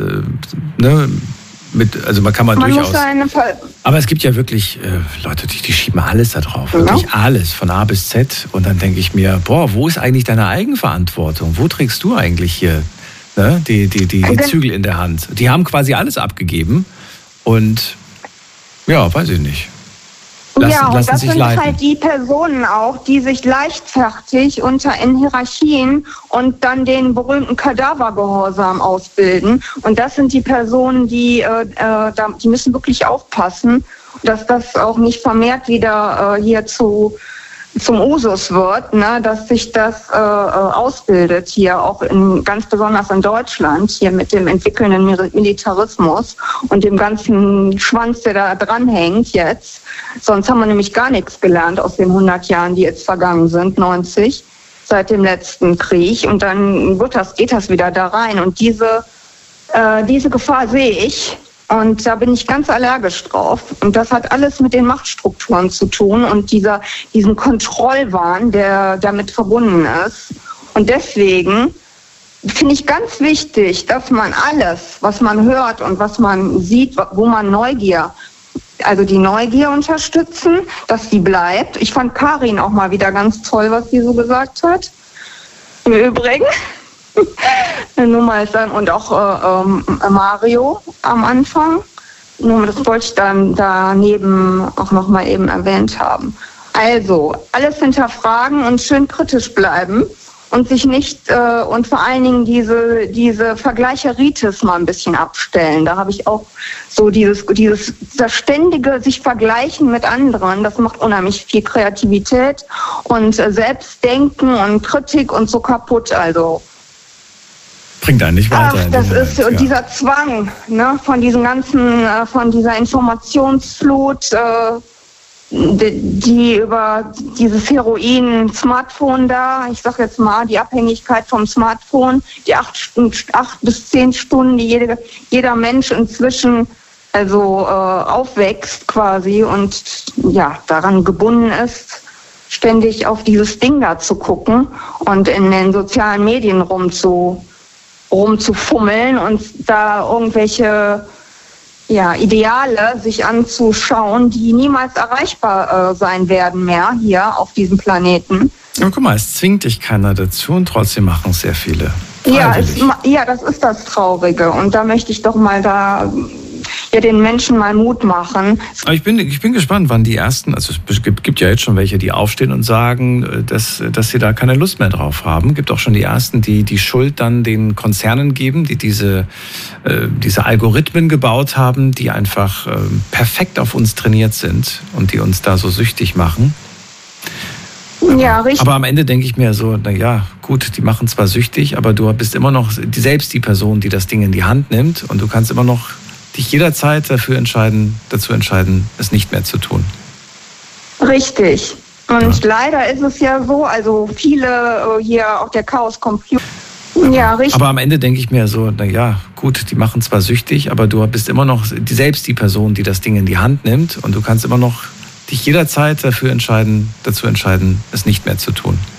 man kann durchaus. Aber es gibt ja wirklich Leute, die schieben alles da drauf. Wirklich alles, von A bis Z. Und dann denke ich mir, wo ist eigentlich deine Eigenverantwortung? Wo trägst du eigentlich hier die Zügel in der Hand? Die haben quasi alles abgegeben. Und weiß ich nicht. Und das sind halt die Personen auch, die sich leichtfertig in Hierarchien und dann den berühmten Kadavergehorsam ausbilden. Und das sind die Personen, die müssen wirklich aufpassen, dass das auch nicht vermehrt wieder hier zum Usus wird, ne, dass sich das ausbildet hier auch ganz besonders in Deutschland, hier mit dem entwickelnden Militarismus und dem ganzen Schwanz, der da dranhängt jetzt. Sonst haben wir nämlich gar nichts gelernt aus den 100 Jahren, die jetzt vergangen sind, 90, seit dem letzten Krieg. Und dann geht das wieder da rein. Und diese Gefahr sehe ich. Und da bin ich ganz allergisch drauf. Und das hat alles mit den Machtstrukturen zu tun und diesen Kontrollwahn, der damit verbunden ist. Und deswegen finde ich ganz wichtig, dass man alles, was man hört und was man sieht, wo man die Neugier unterstützen, dass die bleibt. Ich fand Karin auch mal wieder ganz toll, was sie so gesagt hat. Im Übrigen. Nur mal dann und auch Mario am Anfang. Nur das wollte ich dann daneben auch noch mal eben erwähnt haben. Also alles hinterfragen und schön kritisch bleiben und sich nicht und vor allen Dingen diese Vergleicheritis mal ein bisschen abstellen. Da habe ich auch so dieses ständige sich vergleichen mit anderen, das macht unheimlich viel Kreativität und Selbstdenken und Kritik und so kaputt. Also Bringt einen nicht weiter. Ach, das ist dieser Zwang, ne, von diesen ganzen, von dieser Informationsflut, die über dieses Heroin-Smartphone da, ich sag jetzt mal, die Abhängigkeit vom Smartphone, die 8 bis 10 Stunden, die jeder Mensch inzwischen aufwächst quasi und ja, daran gebunden ist, ständig auf dieses Ding da zu gucken und in den sozialen Medien rumzufummeln und da irgendwelche Ideale sich anzuschauen, die niemals erreichbar sein werden mehr hier auf diesem Planeten. Aber guck mal, es zwingt dich keiner dazu und trotzdem machen es sehr viele. Ja, das ist das Traurige und da möchte ich doch mal den Menschen mal Mut machen. Aber ich bin gespannt, wann die ersten, also es gibt ja jetzt schon welche, die aufstehen und sagen, dass sie da keine Lust mehr drauf haben. Es gibt auch schon die ersten, die die Schuld dann den Konzernen geben, die diese Algorithmen gebaut haben, die einfach perfekt auf uns trainiert sind und die uns da so süchtig machen. Ja, richtig. Aber am Ende denke ich mir so, naja, gut, die machen zwar süchtig, aber du bist immer noch selbst die Person, die das Ding in die Hand nimmt und du kannst immer noch dich jederzeit dazu entscheiden, es nicht mehr zu tun. Richtig. Und leider ist es ja so, also viele hier auch der Chaos Computer. Ja, richtig. Aber am Ende denke ich mir so, naja, gut, die machen zwar süchtig, aber du bist immer noch selbst die Person, die das Ding in die Hand nimmt und du kannst immer noch dich jederzeit dazu entscheiden, es nicht mehr zu tun.